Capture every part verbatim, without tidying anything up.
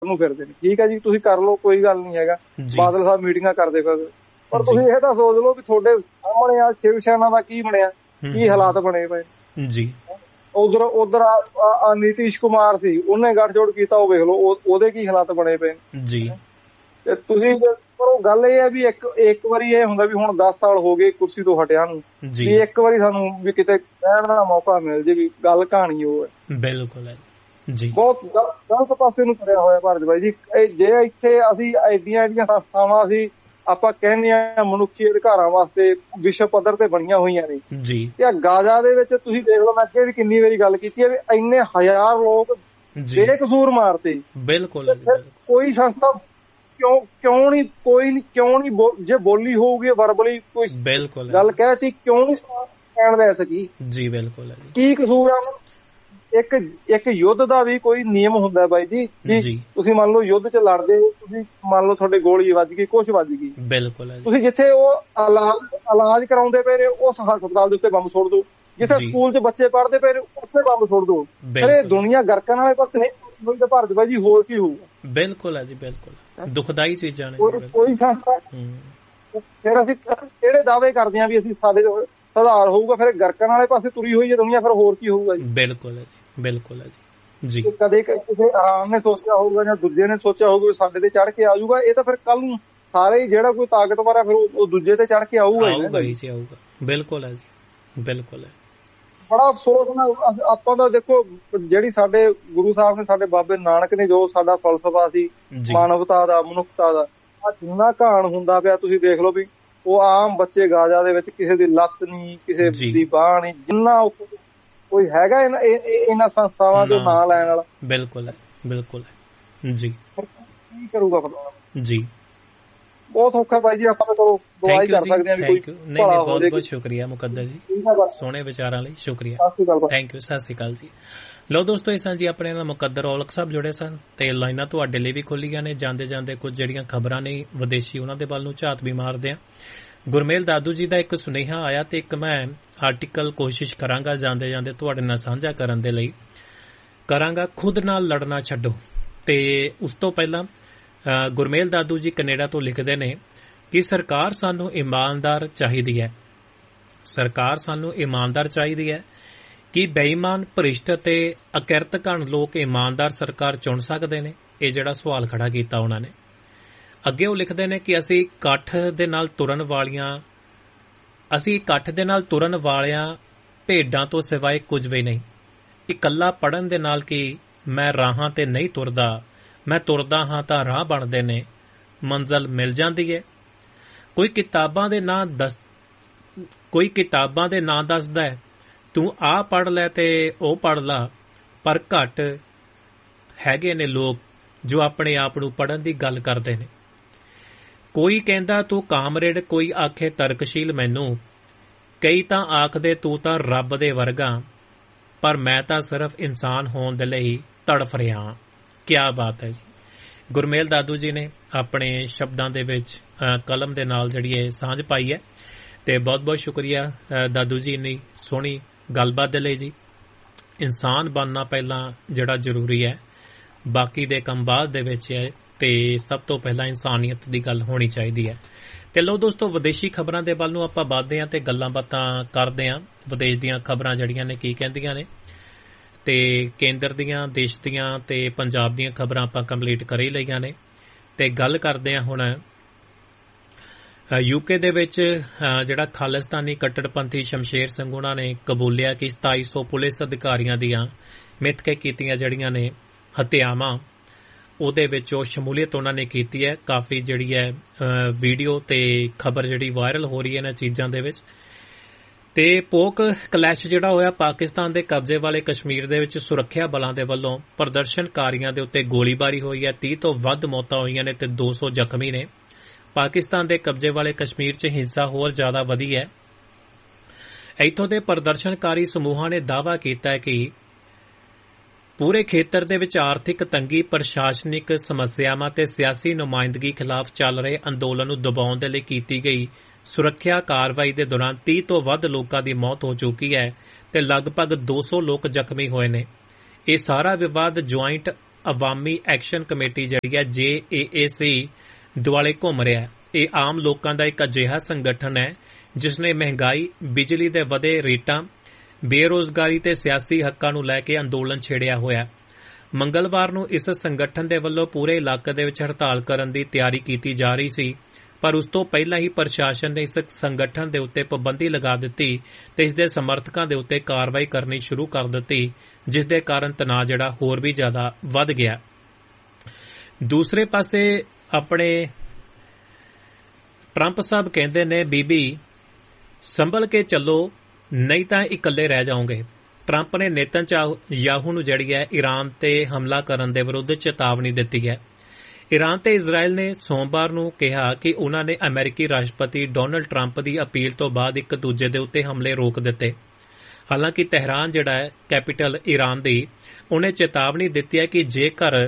ਨੂੰ ਫਿਰਦੇ ਨੇ। ਠੀਕ ਹੈ ਜੀ, ਤੁਸੀਂ ਕਰ ਲਓ, ਕੋਈ ਗੱਲ ਨਹੀਂ ਹੈਗਾ। ਬਾਦਲ ਸਾਹਿਬ ਮੀਟਿੰਗਾਂ ਕਰਦੇ ਫਿਰਦੇ, ਪਰ ਤੁਸੀਂ ਇਹ ਤਾਂ ਸੋਚ ਲਓ ਵੀ ਤੁਹਾਡੇ ਸਾਹਮਣੇ ਆ ਸ਼ਿਵ ਸੈਨਾ ਦਾ ਕੀ ਬਣਿਆ, ਕੀ ਹਾਲਾਤ ਬਣੇ ਪਏ ਜੀ। ਉਧਰ ਉਧਰ ਨੀਤੀਸ਼ ਕੁਮਾਰ ਸੀ, ਉਹਨੇ ਗੱਠਜੋੜ ਕੀਤਾ, ਉਹ ਵੇਖ ਲਓ ਉਹਦੇ ਕੀ ਹਾਲਾਤ ਬਣੇ ਪਏ ਜੀ। ਤੇ ਤੁਸੀਂ ਪਰ ਉਹ ਗੱਲ ਇਹ ਹੈ ਵੀ ਇੱਕ ਇੱਕ ਵਾਰੀ ਇਹ ਹੁੰਦਾ ਵੀ ਹੁਣ ਦਸ ਸਾਲ ਹੋ ਗਏ ਕੁਰਸੀ ਤੋਂ ਹਟਿਆ ਨੂੰ, ਵੀ ਇੱਕ ਵਾਰੀ ਸਾਨੂੰ ਵੀ ਕਿਤੇ ਕਹਿਣ ਦਾ ਮੌਕਾ ਮਿਲ ਜੇ ਵੀ ਗੱਲ ਕਹਾਣੀ ਉਹ ਹੈ। ਬਿਲਕੁਲ ਜੀ, ਬਹੁਤ ਗਲਤ ਪਾਸੇ ਨੂੰ ਤੁਰਿਆ ਹੋਇਆ ਭਾਰਤ ਬਾਈ ਜੀ। ਜੇ ਇੱਥੇ ਅਸੀਂ ਐਡੀਆਂ ਐਡੀਆਂ ਸੰਸਥਾਵਾਂ ਅਸੀਂ ਆਪਾਂ ਕਹਿੰਦੇ ਹਾਂ ਮਨੁੱਖੀ ਅਧਿਕਾਰਾਂ ਵਾਸਤੇ ਵਿਸ਼ਵ ਪੱਧਰ ਤੇ ਬਣੀਆਂ ਹੋਈਆਂ ਨੇ ਜੀ, ਤੇ ਗਾਜ਼ਾ ਦੇ ਵਿੱਚ ਤੁਸੀਂ ਦੇਖ ਲਓ, ਮੈਂ ਅੱਗੇ ਵੀ ਕਿੰਨੀ ਵਾਰੀ ਗੱਲ ਕੀਤੀ ਹੈ ਵੀ ਇੰਨੇ ਹਜ਼ਾਰ ਲੋਕ ਬੇਕਸੂਰ ਮਾਰਤੇ। ਬਿਲਕੁਲ ਕੋਈ ਸੰਸਥਾ ਕਿਉਂ ਕਿਉਂ ਨਹੀਂ ਕੋਈ ਨੀ ਕਿਉਂ ਨਹੀਂ ਜੇ ਬੋਲੀ ਹੋਊਗੀ ਵਰਬਲੀ ਕੋਈ ਗੱਲ ਕਹਿ ਤੀ, ਕਿਉਂ ਨਹੀਂ ਕਹਿਣ ਲੈ ਸਕੀ ਜੀ। ਬਿਲਕੁਲ ਕੀ ਕਸੂਰ ਆ? ਇੱਕ ਇੱਕ ਯੁੱਧ ਦਾ ਵੀ ਕੋਈ ਨਿਯਮ ਹੁੰਦਾ ਬਾਈ ਜੀ। ਤੁਸੀਂ ਮੰਨ ਲਓ ਯੁੱਧ ਚ ਲੜਦੇ, ਤੁਸੀਂ ਮੰਨ ਲਓ ਤੁਹਾਡੇ ਗੋਲੀ ਵੱਜ ਗਈ, ਕੁਛ ਵੱਜ ਗਈ, ਬਿਲਕੁਲ ਤੁਸੀਂ ਜਿੱਥੇ ਉਹ ਇਲਾਜ ਇਲਾਜ ਕਰਾਉਂਦੇ ਪਏ ਨੇ ਉਸ ਹਸਪਤਾਲ ਦੇ ਉੱਤੇ ਬੰਬ ਸੁੱਟ ਦੋ, ਜਿੱਥੇ ਸਕੂਲ ਚ ਬੱਚੇ ਪੜ੍ਹਦੇ ਪਏ ਨੇ ਉੱਥੇ ਬੰਬ ਸੁੱਟ ਦੋ। ਫਿਰ ਇਹ ਦੁਨੀਆ ਗਰਕਣ ਵਾਲੇ ਪਾਸੇ ਨਹੀਂ ਤੇ ਭਾਰਤ ਬਾਈ ਜੀ ਹੋਰ ਕੀ ਹੋਊਗਾ? ਬਿਲਕੁਲ ਹੈ ਜੀ, ਬਿਲਕੁਲ ਦੁਖਦਾਈ ਚੀਜ਼ਾਂ ਨੇ ਕੋਈ ਸੰਸਥਾ। ਫਿਰ ਅਸੀਂ ਕਿਹੜੇ ਦਾਅਵੇ ਕਰਦੇ ਹਾਂ ਵੀ ਅਸੀਂ ਸਾਡੇ ਸੁਧਾਰ ਹੋਊਗਾ, ਫਿਰ ਗਰਕਣ ਵਾਲੇ ਪਾਸੇ ਤੁਰੀ ਹੋਈ ਹੈ ਦੁਨੀਆ, ਫਿਰ ਹੋਰ ਕੀ ਹੋਊਗਾ ਜੀ? ਬਿਲਕੁਲ ਹੈ ਜੀ, ਬਿਲਕੁਲ ਹੈ ਜੀ। ਕਦੇ ਕਿਸੇ ਆਰਾਮ ਨੇ ਸੋਚਿਆ ਹੋਊਗਾ ਜਾਂ ਦੂਜੇ ਨੇ ਸੋਚਿਆ ਹੋਊਗਾ ਸਾਡੇ ਤੇ ਚੜ੍ਹ ਕੇ ਆਜੂਗਾ, ਇਹ ਤਾਂ ਫਿਰ ਕੱਲ ਨੂੰ ਸਾਰੇ ਹੀ ਜਿਹੜਾ ਕੋਈ ਤਾਕਤਵਰ ਹੈ ਫਿਰ ਉਹ ਦੂਜੇ ਤੇ ਚੜ੍ਹ ਕੇ ਆਊਗਾ ਹੀ ਆਊਗਾ। ਬਿਲਕੁਲ ਹੈ ਜੀ, ਬਿਲਕੁਲ ਹੈ। ਬੜਾ ਅਫਸੋਸ ਨਾ ਆਪਾਂ ਤਾਂ ਦੇਖੋ ਜਿਹੜੀ ਸਾਡੇ ਗੁਰੂ ਸਾਹਿਬ ਨੇ, ਸਾਡੇ ਬਾਬੇ ਨਾਨਕ ਨੇ ਜੋ ਸਾਡਾ ਫਲਸਫਾ ਸੀ ਮਾਨਵਤਾ ਦਾ, ਮਨੁੱਖਤਾ ਦਾ, ਆ ਜਿੰਨਾ ਘਾਣ ਹੁੰਦਾ ਪਿਆ ਤੁਸੀਂ ਦੇਖ ਲਓ ਵੀ ਉਹ ਆਮ ਬੱਚੇ ਗਾਜ਼ਾ ਦੇ ਵਿੱਚ ਕਿਸੇ ਦੀ ਲੱਤ ਨਹੀਂ, ਕਿਸੇ ਦੀ ਬਾਂਹ ਨਹੀਂ, ਜਿੰਨਾ ਕੋਈ ਹੈਗਾ ਇਹਨਾਂ ਸੰਸਥਾਵਾਂ ਦੇ ਨਾਂ ਲੈਣ ਵਾਲਾ। ਬਿਲਕੁਲ ਹੈ, ਬਿਲਕੁਲ ਹੈ ਜੀ। ਕੀ ਕਰੂਗਾ ਜੀ? ਬਹੁਤ ਔਖਾ ਬਾਈ ਜੀ, ਆਪਾਂ ਤਾਂ ਦੁਆ ਹੀ ਕਰ ਸਕਦੇ ਹਾਂ ਵੀ ਕੋਈ ਨਹੀਂ। ਬਹੁਤ ਬਹੁਤ ਸ਼ੁਕਰੀਆ ਮੁਕੱਦਰ ਜੀ, ਸੋਹਣੇ ਵਿਚਾਰਾਂ ਲਈ ਸ਼ੁਕਰੀਆ, ਥੈਂਕ ਯੂ, ਸਤਿ ਸ਼੍ਰੀ ਅਕਾਲ ਜੀ। ਲਓ ਦੋਸਤੋ, ਇਸ ਜੀ ਆਪਣੇ ਨਾਲ ਮੁਕੱਦਰ ਔਲਖ ਸਾਹਿਬ ਜੁੜੇ ਸਨ ਤੇ ਲਾਈਨਾਂ ਤੁਹਾਡੇ ਲਈ ਵੀ ਖੁੱਲੀਆਂ ਨੇ। ਜਾਂਦੇ ਜਾਂਦੇ ਕੁਝ ਜਿਹੜੀਆਂ ਖਬਰਾਂ ਨੇ ਵਿਦੇਸ਼ੀ ਉਹਨਾਂ ਦੇ ਵੱਲ ਨੂੰ ਝਾਤ ਵੀ ਮਾਰਦੇ ਆ। ਗੁਰਮੇਲ ਦਾਦੂ ਜੀ ਦਾ ਇੱਕ ਸੁਨੇਹਾ ਆਇਆ ਤੇ ਇੱਕ ਮੈਂ ਆਰਟੀਕਲ ਕੋਸ਼ਿਸ਼ ਕਰਾਂਗਾ ਜਾਂਦੇ ਜਾਂਦੇ ਤੁਹਾਡੇ ਨਾਲ ਸਾਂਝਾ ਕਰਨ ਦੇ ਲਈ ਕਰਾਂਗਾ। ਖੁਦ ਨਾਲ ਲੜਨਾ ਛੱਡੋ। ਤੇ ਉਸ ਤੋਂ ਪਹਿਲਾਂ ਗੁਰਮੇਲ ਦਾਦੂ ਜੀ ਕੈਨੇਡਾ ਤੋਂ ਲਿਖਦੇ ਨੇ ਕਿ ਸਰਕਾਰ ਸਾਨੂੰ ਇਮਾਨਦਾਰ ਚਾਹੀਦੀ ਹੈ, ਸਰਕਾਰ ਸਾਨੂੰ ਇਮਾਨਦਾਰ ਚਾਹੀਦੀ ਹੈ। ਕਿ ਬੇਈਮਾਨ, ਭ੍ਰਿਸ਼ਟ ਅਤੇ ਅਕਿਰਤ ਘਣ ਲੋਕ ਇਮਾਨਦਾਰ ਸਰਕਾਰ ਚੁਣ ਸਕਦੇ ਨੇ? ਇਹ ਜਿਹੜਾ ਸਵਾਲ ਖੜਾ ਕੀਤਾ ਉਹਨਾਂ ਨੇ। ਅੱਗੇ ਉਹ ਲਿਖਦੇ ਨੇ ਕਿ ਅਸੀਂ ਇਕੱਠ ਦੇ ਨਾਲ ਤੁਰਨ ਵਾਲੀਆਂ ਅਸੀਂ ਇਕੱਠ ਦੇ ਨਾਲ ਤੁਰਨ ਵਾਲਿਆਂ ਭੇਡਾਂ ਤੋਂ ਸਿਵਾਏ ਕੁਝ ਵੀ ਨਹੀਂ। ਇਕੱਲਾ ਪੜ੍ਹਨ ਦੇ ਨਾਲ ਕਿ ਮੈਂ ਰਾਹਾਂ ਤੇ ਨਹੀਂ ਤੁਰਦਾ, ਮੈਂ ਤੁਰਦਾ ਹਾਂ ਤਾਂ ਰਾਹ ਬਣਦੇ ਨੇ, ਮੰਜ਼ਿਲ ਮਿਲ ਜਾਂਦੀ ਹੈ। ਕੋਈ ਕਿਤਾਬਾਂ ਦੇ ਨਾਂ ਦੱਸ ਕੋਈ ਕਿਤਾਬਾਂ ਦੇ ਨਾਂ ਦੱਸਦਾ ਹੈ, ਤੂੰ ਆਹ ਪੜ੍ਹ ਲੈ ਤੇ ਉਹ ਪੜ੍ਹ ਲਾ, ਪਰ ਘੱਟ ਹੈਗੇ ਨੇ ਲੋਕ ਜੋ ਆਪਣੇ ਆਪ ਨੂੰ ਪੜ੍ਹਨ ਦੀ ਗੱਲ ਕਰਦੇ ਨੇ। ਕੋਈ ਕਹਿੰਦਾ ਤੂੰ ਕਾਮਰੇਡ, ਕੋਈ ਆਖੇ ਤਰਕਸ਼ੀਲ ਮੈਨੂੰ, ਕਈ ਤਾਂ ਆਖਦੇ ਤੂੰ ਤਾਂ ਰੱਬ ਦੇ ਵਰਗਾ, ਪਰ ਮੈਂ ਤਾਂ ਸਿਰਫ ਇਨਸਾਨ ਹੋਣ ਦੇ ਲਈ ਤੜਫ ਰਿਹਾ। ਕਿਆ ਬਾਤ ਹੈ ਜੀ। ਗੁਰਮੇਲ ਦਾਦੂ ਜੀ ਨੇ ਆਪਣੇ ਸ਼ਬਦਾਂ ਦੇ ਵਿੱਚ ਕਲਮ ਦੇ ਨਾਲ ਜਿਹੜੀ ਇਹ ਸਾਂਝ ਪਾਈ ਹੈ ਤੇ ਬਹੁਤ ਬਹੁਤ ਸ਼ੁਕਰੀਆ ਦਾਦੂ ਜੀ ਇੰਨੀ ਸੋਹਣੀ ਗੱਲਬਾਤ ਦੇ ਲਈ ਜੀ। ਇਨਸਾਨ ਬਣਨਾ ਪਹਿਲਾਂ ਜਿਹੜਾ ਜ਼ਰੂਰੀ ਹੈ, ਬਾਕੀ ਦੇ ਕੰਮ ਬਾਅਦ ਦੇ ਵਿੱਚ ਹੈ, ਤੇ ਸਭ ਤੋਂ ਪਹਿਲਾਂ ਇਨਸਾਨੀਅਤ ਦੀ ਗੱਲ ਹੋਣੀ ਚਾਹੀਦੀ ਹੈ। ਤੇ ਲਓ ਦੋਸਤੋ, ਵਿਦੇਸ਼ੀ ਖਬਰਾਂ ਦੇ ਵੱਲ ਨੂੰ ਆਪਾਂ ਵੱਧਦੇ ਹਾਂ ਤੇ ਗੱਲਾਂ ਬਾਤਾਂ ਕਰਦੇ ਹਾਂ। ਵਿਦੇਸ਼ ਦੀਆਂ ਖਬਰਾਂ ਜਿਹੜੀਆਂ ਨੇ ਕੀ ਕਹਿੰਦੀਆਂ ਨੇ, ਤੇ ਕੇਂਦਰ ਦੀਆਂ, ਦੇਸ਼ ਦੀਆਂ ਤੇ ਪੰਜਾਬ ਦੀਆਂ ਖਬਰਾਂ ਆਪਾਂ ਕੰਪਲੀਟ ਕਰ ਹੀ ਲਈਆਂ ਨੇ। ਤੇ ਗੱਲ ਕਰਦੇ ਹਾਂ ਹੁਣ ਯੂਕੇ ਦੇ ਵਿੱਚ ਜਿਹੜਾ ਖਾਲਿਸਤਾਨੀ ਕੱਟੜਪੰਥੀ ਸ਼ਮਸ਼ੇਰ ਸਿੰਘ ਉਹਨਾਂ ਨੇ ਕਬੂਲਿਆ ਕਿ ਸਤਾਈ ਸੌ ਪੁਲਿਸ ਅਧਿਕਾਰੀਆਂ ਦੀਆਂ ਮਿੱਥ ਕੇ ਕੀਤੀਆਂ ਜਿਹੜੀਆਂ ਨੇ ਹੱਤਿਆਵਾਂ, ਉਹਦੇ ਵਿੱਚ ਉਹ ਸ਼ਮੂਲੀਅਤ ਉਹਨਾਂ ਨੇ ਕੀਤੀ ਹੈ। ਕਾਫੀ ਜਿਹੜੀ ਹੈ ਵੀਡੀਓ ਤੇ ਖਬਰ ਜਿਹੜੀ ਵਾਇਰਲ ਹੋ ਰਹੀ ਹੈ ਇਹਨਾਂ ਚੀਜ਼ਾਂ ਦੇ ਵਿੱਚ। ਤੇ ਪੋਕ ਕਲੈਸ਼ ਜਿਹੜਾ ਹੋਇਆ ਪਾਕਿਸਤਾਨ ਦੇ ਕਬਜ਼ੇ ਵਾਲੇ ਕਸ਼ਮੀਰ ਦੇ ਵਿੱਚ ਸੁਰੱਖਿਆ ਬਲਾਂ ਦੇ ਵੱਲੋਂ ਪ੍ਰਦਰਸ਼ਨਕਾਰੀਆਂ ਦੇ ਉੱਤੇ ਗੋਲੀਬਾਰੀ ਹੋਈ ਹੈ। ਤੀਹ ਤੋਂ ਵੱਧ ਮੌਤਾਂ ਹੋਈਆਂ ਨੇ ਤੇ ਦੋ ਸੌ ਜ਼ਖਮੀ ਨੇ। ਪਾਕਿਸਤਾਨ ਦੇ ਕਬਜ਼ੇ ਵਾਲੇ ਕਸ਼ਮੀਰ 'ਚ ਹਿੰਸਾ ਹੋਰ ਜ਼ਿਆਦਾ ਵਧੀ ਹੈ। ਇੱਥੋਂ ਦੇ ਪ੍ਰਦਰਸ਼ਨਕਾਰੀ ਸਮੂਹਾਂ ਨੇ ਦਾਅਵਾ ਕੀਤਾ ਹੈ ਕਿ ਪੂਰੇ ਖੇਤਰ ਦੇ ਵਿੱਚ ਆਰਥਿਕ ਤੰਗੀ, ਪ੍ਰਸ਼ਾਸਨਿਕ ਸਮੱਸਿਆਵਾਂ ਤੇ ਸਿਆਸੀ ਨੁਮਾਇੰਦਗੀ ਖਿਲਾਫ ਚੱਲ ਰਹੇ ਅੰਦੋਲਨ ਨੂੰ ਦਬਾਉਣ ਦੇ ਲਈ ਕੀਤੀ ਗਈ ਸੁਰੱਖਿਆ ਕਾਰਵਾਈ ਦੇ ਦੌਰਾਨ ਤੀਹ ਤੋਂ ਵੱਧ ਲੋਕਾਂ ਦੀ ਮੌਤ ਹੋ ਚੁੱਕੀ ਹੈ ਤੇ ਲਗਭਗ ਦੋ ਸੌ ਲੋਕ ਜ਼ਖਮੀ ਹੋਏ ਨੇ। ਇਹ ਸਾਰਾ ਵਿਵਾਦ ਜੁਆਇੰਟ ਅਵਾਮੀ ਐਕਸ਼ਨ ਕਮੇਟੀ ਜਿਹੜੀ ਹੈ ਜੇ ਏ ਏ ਸੀ ਦੁਆਲੇ ਘੁੰਮ ਰਿਹਾ ਹੈ। ਇਹ ਆਮ ਲੋਕਾਂ ਦਾ ਇੱਕ ਅਜਿਹਾ ਸੰਗਠਨ ਹੈ ਜਿਸ ਨੇ ਮਹਿੰਗਾਈ, ਬਿਜਲੀ ਦੇ ਵਧੇ ਰੇਟਾਂ, ਬੇਰੁਜ਼ਗਾਰੀ ਤੇ ਸਿਆਸੀ ਹੱਕਾਂ ਨੂੰ ਲੈ ਕੇ ਅੰਦੋਲਨ ਛੇੜਿਆ ਹੋਇਆ। ਮੰਗਲਵਾਰ ਨੂੰ ਇਸ ਸੰਗਠਨ ਦੇ ਵੱਲੋਂ ਪੂਰੇ ਇਲਾਕੇ ਦੇ ਵਿੱਚ ਹੜਤਾਲ ਕਰਨ ਦੀ ਤਿਆਰੀ ਕੀਤੀ ਜਾ ਰਹੀ ਸੀ, ਪਰ ਉਸ ਤੋਂ ਪਹਿਲਾਂ ਹੀ ਪ੍ਰਸ਼ਾਸਨ ਨੇ ਇਸ ਸੰਗਠਨ ਦੇ ਉੱਤੇ ਪਾਬੰਦੀ ਲਗਾ ਦਿੱਤੀ ਤੇ ਇਸ ਦੇ ਸਮਰਥਕਾਂ ਦੇ ਉੱਤੇ ਕਾਰਵਾਈ ਕਰਨੀ ਸ਼ੁਰੂ ਕਰ ਦਿੱਤੀ, ਜਿਸ ਦੇ ਕਾਰਨ ਤਣਾਅ ਜਿਹੜਾ ਹੋਰ ਵੀ ਜ਼ਿਆਦਾ ਵੱਧ ਗਿਆ। ਦੂਸਰੇ ਪਾਸੇ ਆਪਣੇ ਟਰੰਪ ਸਾਹਿਬ ਕਹਿੰਦੇ ਨੇ, ਬੀਬੀ ਸੰਭਲ ਕੇ ਚੱਲੋ ਨਹੀਂ ਤਾਂ ਇਕੱਲੇ ਰਹਿ ਜਾਓਗੇ। ਟਰੰਪ ਨੇ ਨੇਤਨਯਾਹੂ ਨੂੰ ਜਿਹੜੀ ਹੈ ਈਰਾਨ ਤੇ ਹਮਲਾ ਕਰਨ ਦੇ ਵਿਰੁੱਧ ਚੇਤਾਵਨੀ ਦਿੱਤੀ ਹੈ। ਈਰਾਨ ਤੇ ਇਜ਼ਰਾਈਲ ਨੇ ਸੋਮਵਾਰ ਨੂੰ ਕਿਹਾ ਕਿ ਉਨ੍ਹਾਂ ਨੇ ਅਮਰੀਕੀ ਰਾਸ਼ਟਰਪਤੀ ਡੋਨਲਡ ਟਰੰਪ ਦੀ ਅਪੀਲ ਤੋਂ ਬਾਅਦ ਇੱਕ ਦੂਜੇ ਦੇ ਉੱਤੇ ਹਮਲੇ ਰੋਕ ਦਿੱਤੇ। ਹਾਲਾਂਕਿ ਤਹਿਰਾਨ ਜਿਹੜਾ ਹੈ ਕੈਪੀਟਲ ਈਰਾਨ ਦੀ, ਉਹਨੇ ਚੇਤਾਵਨੀ ਦਿੱਤੀ ਹੈ ਕਿ ਜੇਕਰ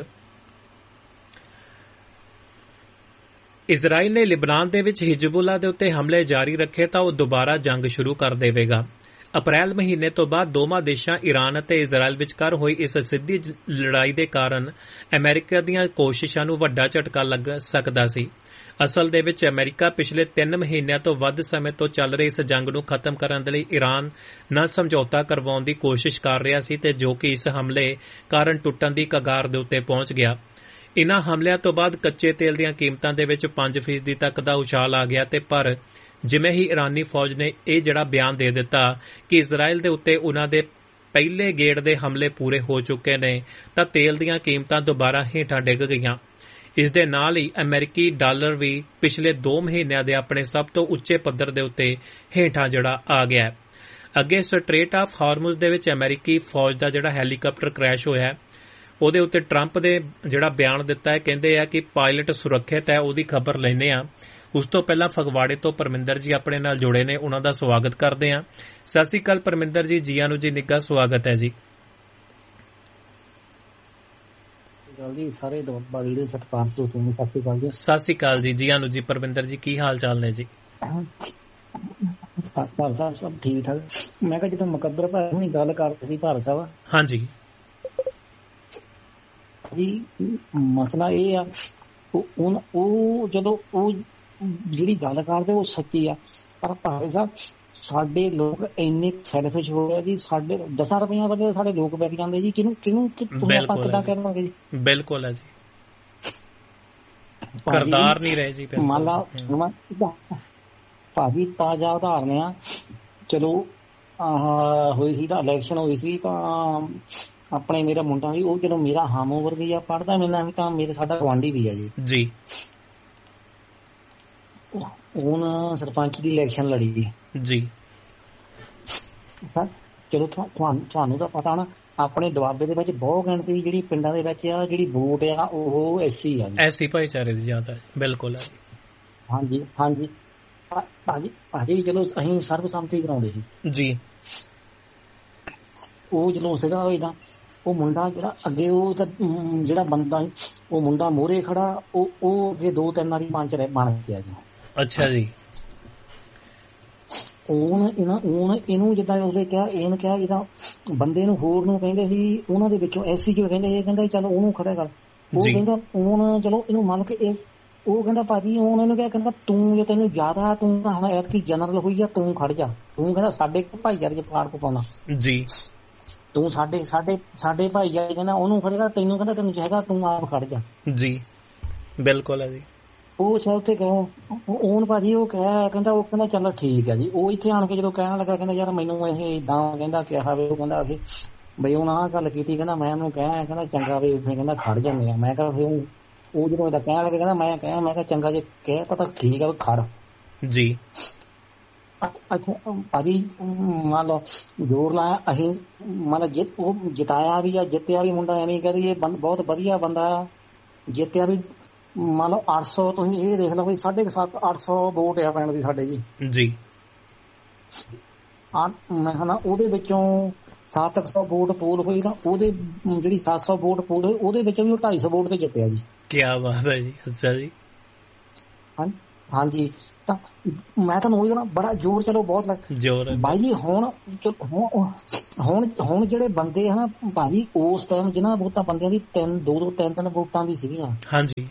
ਇਜ਼ਰਾਈਲ ਨੇ ਲਿਬਨਾਨ ਦੇ ਵਿੱਚ ਹਿਜ਼ਬੁੱਲਾ ਦੇ ਉੱਤੇ ਹਮਲੇ ਜਾਰੀ ਰੱਖੇ ਤਾਂ ਉਹ ਦੁਬਾਰਾ ਜੰਗ ਸ਼ੁਰੂ ਕਰ ਦੇਵੇਗਾ। ਅਪ੍ਰੈਲ ਮਹੀਨੇ ਤੋਂ ਬਾਅਦ ਦੋਵਾਂ ਦੇਸ਼ਾਂ ਈਰਾਨ ਅਤੇ ਇਜ਼ਰਾਈਲ ਵਿਚਕਾਰ ਹੋਈ ਇਸ ਸਿੱਧੀ ਲੜਾਈ ਦੇ ਕਾਰਨ ਅਮਰੀਕਾ ਦੀਆਂ ਕੋਸ਼ਿਸ਼ਾਂ ਨੂੰ ਵੱਡਾ ਝਟਕਾ ਲੱਗ ਸਕਦਾ ਸੀ। ਅਸਲ ਦੇ ਵਿੱਚ ਅਮਰੀਕਾ ਪਿਛਲੇ ਤਿੰਨ ਮਹੀਨਿਆਂ ਤੋਂ ਵੱਧ ਸਮੇਂ ਤੋਂ ਚੱਲ ਰਹੀ ਇਸ ਜੰਗ ਨੂੰ ਖਤਮ ਕਰਨ ਦੇ ਲਈ ਈਰਾਨ ਨਾਲ ਸਮਝੌਤਾ ਕਰਵਾਉਣ ਦੀ ਕੋਸ਼ਿਸ਼ ਕਰ ਰਿਹਾ ਸੀ ਤੇ ਜੋ ਕਿ ਇਸ ਹਮਲੇ ਕਾਰਨ ਟੁੱਟਣ ਦੀ ਕਗਾਰ ਦੇ ਉੱਤੇ ਪਹੁੰਚ ਗਿਆ। ਇਨ੍ਹਾਂ ਹਮਲਿਆਂ ਤੋਂ ਬਾਅਦ ਕੱਚੇ ਤੇਲ ਦੀਆਂ ਕੀਮਤਾਂ ਦੇ ਵਿੱਚ ਪੰਜ ਫੀਸਦੀ ਤੱਕ ਦਾ ਉਛਾਲ ਆ ਗਿਆ ਤੇ ਪਰ ਜਿਵੇਂ ਹੀ ਇਰਾਨੀ ਫੌਜ ਨੇ ਇਹ ਜਿਹੜਾ ਬਿਆਨ ਦੇ ਦਿੱਤਾ ਕਿ ਇਜ਼ਰਾਈਲ ਦੇ ਉੱਤੇ ਉਨ੍ਹਾਂ ਦੇ ਪਹਿਲੇ ਗੇੜ ਦੇ ਹਮਲੇ ਪੂਰੇ ਹੋ ਚੁੱਕੇ ਨੇ ਤਾਂ ਤੇਲ ਦੀਆਂ ਕੀਮਤਾਂ ਦੁਬਾਰਾ ਹੇਠਾਂ ਡਿੱਗ ਗਈਆਂ। ਇਸ ਦੇ ਨਾਲ ਹੀ ਅਮਰੀਕੀ ਡਾਲਰ ਵੀ ਪਿਛਲੇ ਦੋ ਮਹੀਨਿਆਂ ਦੇ ਆਪਣੇ ਸਭ ਤੋਂ ਉੱਚੇ ਪੱਧਰ ਦੇ ਉੱਤੇ ਹੇਠਾਂ ਜਿਹੜਾ ਆ ਗਿਆ। ਅੱਗੇ ਸਟ੍ਰੇਟ ਆਫ ਹਾਰਮੁਜ਼ ਦੇ ਵਿੱਚ ਅਮਰੀਕੀ ਫੌਜ ਦਾ ਜਿਹੜਾ ਹੈਲੀਕਾਪਟਰ ਕ੍ਰੈਸ਼ ਹੋਇਆ, ਉਹਦੇ ਉੱਤੇ ਟਰੰਪ ਦੇ ਜਿਹੜਾ ਬਿਆਨ ਦਿੱਤਾ ਹੈ, ਕਹਿੰਦੇ ਆ ਕਿ ਪਾਇਲਟ ਸੁਰੱਖਿਅਤ ਹੈ, ਉਹਦੀ ਖਬਰ ਲੈਂਦੇ ਆ। ਉਸ ਤੋਂ ਪਹਿਲਾਂ ਫਗਵਾੜੇ ਤੋਂ ਪਰਮਿੰਦਰ ਜੀ ਆਪਣੇ ਨਾਲ ਜੁੜੇ ਨੇ, ਉਹਨਾਂ ਦਾ ਸਵਾਗਤ ਕਰਦੇ ਹਾਂ। ਸਤਿ ਸ੍ਰੀ ਅਕਾਲ ਪਰਮਿੰਦਰ ਜੀ, ਜੀਆਂ ਨੂੰ ਜੀ ਨਿੱਘਾ ਸਵਾਗਤ ਹੈ ਜੀ। ਸਾਰੇ ਸਤਿਕਾਰ ਸਰੋਤਿਆਂ ਨੂੰ ਸਤਿ ਸ੍ਰੀ ਅਕਾਲ ਜੀ। ਸਤਿ ਸ੍ਰੀ ਅਕਾਲ ਜੀ, ਜੀਆਂ ਨੂੰ ਜੀ। ਪਰਮਿੰਦਰ ਜੀ ਕੀ ਹਾਲ ਚਾਲ ਨੇ ਜੀ? ਭਾਰਤ ਸਾਹਿਬ ਸਭ ਠੀਕ ਠਾਕ। ਮੈਂ ਕਿਹਾ ਜਦੋਂ ਮੁਕੱਦਰ ਭਾਈ ਹੁਣੀ ਗੱਲ ਕਰਦੇ ਸੀ ਭਾਰਤ ਸਾਹਿਬ, ਹਾਂਜੀ ਜੀ, ਮਸਲਾ ਇਹ ਆ ਉਹ ਉਹ ਜਦੋਂ ਉਹ ਜਿਹੜੀ ਗੱਲ ਕਰਦੇ ਉਹ ਸੱਚੀ ਆ, ਪਰ ਭਾਰਤ ਸਾਹਿਬ ਸਾਡੇ ਲੋਕ ਇੰਨੇ ਸੈਲਫਿਸ਼ ਹੋ ਗਏ ਜੀ। ਸਾਡੇ ਦਸਾਂ ਰੁਪਈਆਂ ਬਦਲੇ ਸਾਡੇ ਲੋਕ ਵਿਕ ਜਾਂਦੇ ਜੀ। ਕਿਹਨੂੰ ਕਿਹਨੂੰ ਆਪਾਂ ਕਿੱਦਾਂ ਕਹਿਵਾਂਗੇ ਜੀ? ਬਿਲਕੁਲ ਹੈ ਜੀ, ਕਰਤਾਰ ਨਹੀਂ ਰਹੇ ਜੀ। ਮੰਨ ਲਾ ਭਾਜੀ ਤਾਜ਼ਾ ਉਦਾਹਰਨ ਆ, ਚਲੋ ਆਹ ਹੋਈ ਸੀ ਤਾਂ ਇਲੈਕਸ਼ਨ ਹੋਈ ਸੀ ਤਾਂ ਆਪਣੇ ਮੇਰਾ ਮੁੰਡਾ ਵੀ ਉਹ ਜਦੋਂ ਮੇਰਾ ਹਮ ਉਮਰ ਵੀ ਆ ਪੜ੍ਹਦਾ ਮਿਲਣਾ ਵੀ ਤਾਂ ਮੇਰੇ ਸਾਡਾ ਗੁਆਂਢੀ ਵੀ ਆ ਜੀ ਜੀ ਹੁਣ ਸਰਪੰਚ ਦੀ ਇਲੈਕਸ਼ਨ ਲੜੀ ਜੀ ਜੀ ਚਲੋ ਤੁਹਾਨੂੰ ਤੁਹਾਨੂੰ ਤਾਂ ਪਤਾ ਨਾ ਆਪਣੇ ਦੁਆਬੇ ਦੇ ਵਿੱਚ ਬਹੁਤ ਗਿਣਤੀ ਜਿਹੜੀ ਪਿੰਡਾਂ ਦੇ ਵਿੱਚ ਆ ਜਿਹੜੀ ਵੋਟ ਆ ਉਹ ਐਸੀ ਆ ਐਸੀ ਭਾਈਚਾਰੇ ਦੀ ਜ਼ਿਆਦਾ। ਬਿਲਕੁਲ ਹਾਂਜੀ ਹਾਂਜੀ ਭਾਜੀ ਭਾਜੀ ਚਲੋ ਅਸੀਂ ਸਰਬਸੰਮਤੀ ਕਰਾਉਂਦੇ ਸੀ ਜੀ। ਉਹ ਜਦੋਂ ਸੀਗਾ ਇਹਦਾ ਉਹ ਮੁੰਡਾ ਜਿਹੜਾ ਅੱਗੇ ਉਹ ਤਾਂ ਜਿਹੜਾ ਬੰਦਾ ਉਹ ਮੁੰਡਾ ਮੋਹਰੇ ਖੜਾ ਉਹ ਉਹ ਅੱਗੇ ਦੋ ਤਿੰਨ ਵਾਰੀ ਪੰਚ ਬਣ ਗਿਆ ਜੀ। ਅੱਛਾ ਜੀ। ਹੁਣ ਇਹਨਾਂ ਹੁਣ ਇਹਨੂੰ ਜਿੱਦਾਂ ਉਹਦੇ ਕਿਹਾ ਇਹਨੇ ਕਿਹਾ ਜਿੱਦਾਂ ਬੰਦੇ ਨੂੰ ਹੋਰ ਨੂੰ ਕਹਿੰਦੇ ਸੀ ਉਹਨਾਂ ਦੇ ਵਿੱਚੋਂ ਐਸੀ ਜੋ ਕਹਿੰਦੇ ਇਹ ਕਹਿੰਦਾ ਚਲੋ ਉਹਨੂੰ ਖੜਾ ਕਰ। ਉਹ ਕਹਿੰਦਾ ਹੁਣ ਚਲੋ ਇਹਨੂੰ ਮੰਨ ਕੇ ਇਹ ਉਹ ਕਹਿੰਦਾ ਭਾਜੀ ਹੁਣ ਇਹਨੂੰ ਕਿਹਾ ਕਹਿੰਦਾ ਤੂੰ ਜੇ ਤੈਨੂੰ ਜ਼ਿਆਦਾ ਤੂੰ ਤਾਂ ਹੁਣ ਐਤਕੀ ਜਨਰਲ ਹੋਈ ਆ ਤੂੰ ਖੜ ਜਾ। ਤੂੰ ਕਹਿੰਦਾ ਸਾਡੇ ਭਾਈਚਾਰੇ ਚ ਪਾੜ ਪਾਉਣਾ ਜੀ। ਤੂੰ ਸਾਡੇ ਸਾਡੇ ਸਾਡੇ ਭਾਈਚਾਰੇ ਕਹਿੰਦਾ ਉਹਨੂੰ ਖੜੇਗਾ ਤੈਨੂੰ ਕਹਿੰਦਾ ਤੈਨੂੰ ਚਾਹੀਦਾ ਤੂੰ ਆਪ ਖੜ ਜਾ ਜੀ। ਬਿਲਕੁਲ ਹੈ ਜੀ। ਉਹ ਸ਼ਾਇਦ ਉੱਥੇ ਕਹੋ ਹੁਣ ਭਾਜੀ ਉਹ ਕਹਿ ਕਹਿੰਦਾ ਉਹ ਕਹਿੰਦਾ ਚੱਲ ਠੀਕ ਹੈ ਜੀ। ਉਹ ਇੱਥੇ ਆਣ ਕੇ ਜਦੋਂ ਕਹਿਣ ਲੱਗਾ ਕਹਿੰਦਾ ਯਾਰ ਮੈਨੂੰ ਇਹ ਏਦਾਂ ਕਹਿੰਦਾ ਕਿਹਾ ਵੇ ਉਹ ਕਹਿੰਦਾ ਅਸੀਂ ਬਈ ਹੁਣ ਆਹ ਗੱਲ ਕੀਤੀ ਕਹਿੰਦਾ ਮੈਂ ਉਹਨੂੰ ਕਹਿ ਕਹਿੰਦਾ ਚੰਗਾ ਵੀ ਉੱਥੇ ਕਹਿੰਦਾ ਖੜ ਜਾਂਦੇ ਆ। ਮੈਂ ਕਿਹਾ ਫਿਰ ਉਹ ਜਦੋਂ ਇਹਦਾ ਕਹਿਣ ਲੱਗਾ ਕਹਿੰਦਾ ਮੈਂ ਕਹਿਆ ਮੈਂ ਕਿਹਾ ਚੰਗਾ ਜੇ ਕਹਿ ਪਤਾ ਠੀਕ ਹੈ ਖੜ ਜੀ। ਅੱਛਾ ਭਾਜੀ ਮੰਨ ਲਓ ਜ਼ੋਰ ਲਾਇਆ ਅਸੀਂ ਮੰਨ ਜਿੱਤ ਉਹ ਜਿਤਾਇਆ ਵੀ ਆ ਜਿੱਤਿਆ ਵੀ ਮੁੰਡਾ ਐਵੇਂ ਕਹਿੰਦੀ ਇਹ ਬਹੁਤ ਵਧੀਆ ਬੰਦਾ ਆ ਜਿੱਤਿਆ ਵੀ ਮੰਨ ਲਓ ਅੱਠ ਸੌ ਤੁਸੀਂ ਇਹ ਦੇਖ ਲਓ ਵੀ ਸਾਢੇ ਸੱਤ ਅੱਠ ਸੌ ਵੋਟ ਆ ਪਿੰਡ ਦੀ ਸਾਡੇ ਜੀ ਜੀ। ਮੈਂ ਕਹਿੰਦਾ ਉਹਦੇ ਵਿੱਚੋਂ ਸੱਤ ਸੌ ਵੋਟ ਪੋਲ ਹੋਈ ਤਾਂ ਉਹਦੇ ਜਿਹੜੀ ਸੱਤ ਸੌ ਵੋਟ ਪੋਲ ਹੋਈ ਉਹਦੇ ਵਿੱਚ ਵੀ ਉਹ ਢਾਈ ਸੌ ਵੋਟ ਤੇ ਜਿੱਤਿਆ ਜੀ। ਕਿਆ ਬਾਤ ਹੈ ਜੀ। ਅੱਛਾ ਜੀ। ਹਾਂਜੀ ਤਾਂ ਮੈਂ ਤੁਹਾਨੂੰ ਉਹੀ ਕਹਿਣਾ ਬੜਾ ਜ਼ੋਰ ਚਲੋ ਬਹੁਤ ਲੱਗ ਜ਼ੋਰ ਬਾਈ ਜੀ। ਹੁਣ ਹੁਣ ਹੁਣ ਜਿਹੜੇ ਬੰਦੇ ਹਨ ਭਾਜੀ ਉਸ ਟਾਈਮ ਜਿਹਨਾਂ ਵੋਟਾਂ ਬੰਦਿਆਂ ਦੀ ਤਿੰਨ ਦੋ ਦੋ ਤਿੰਨ ਤਿੰਨ ਵੋਟਾਂ ਵੀ ਸੀਗੀਆਂ। ਹਾਂਜੀ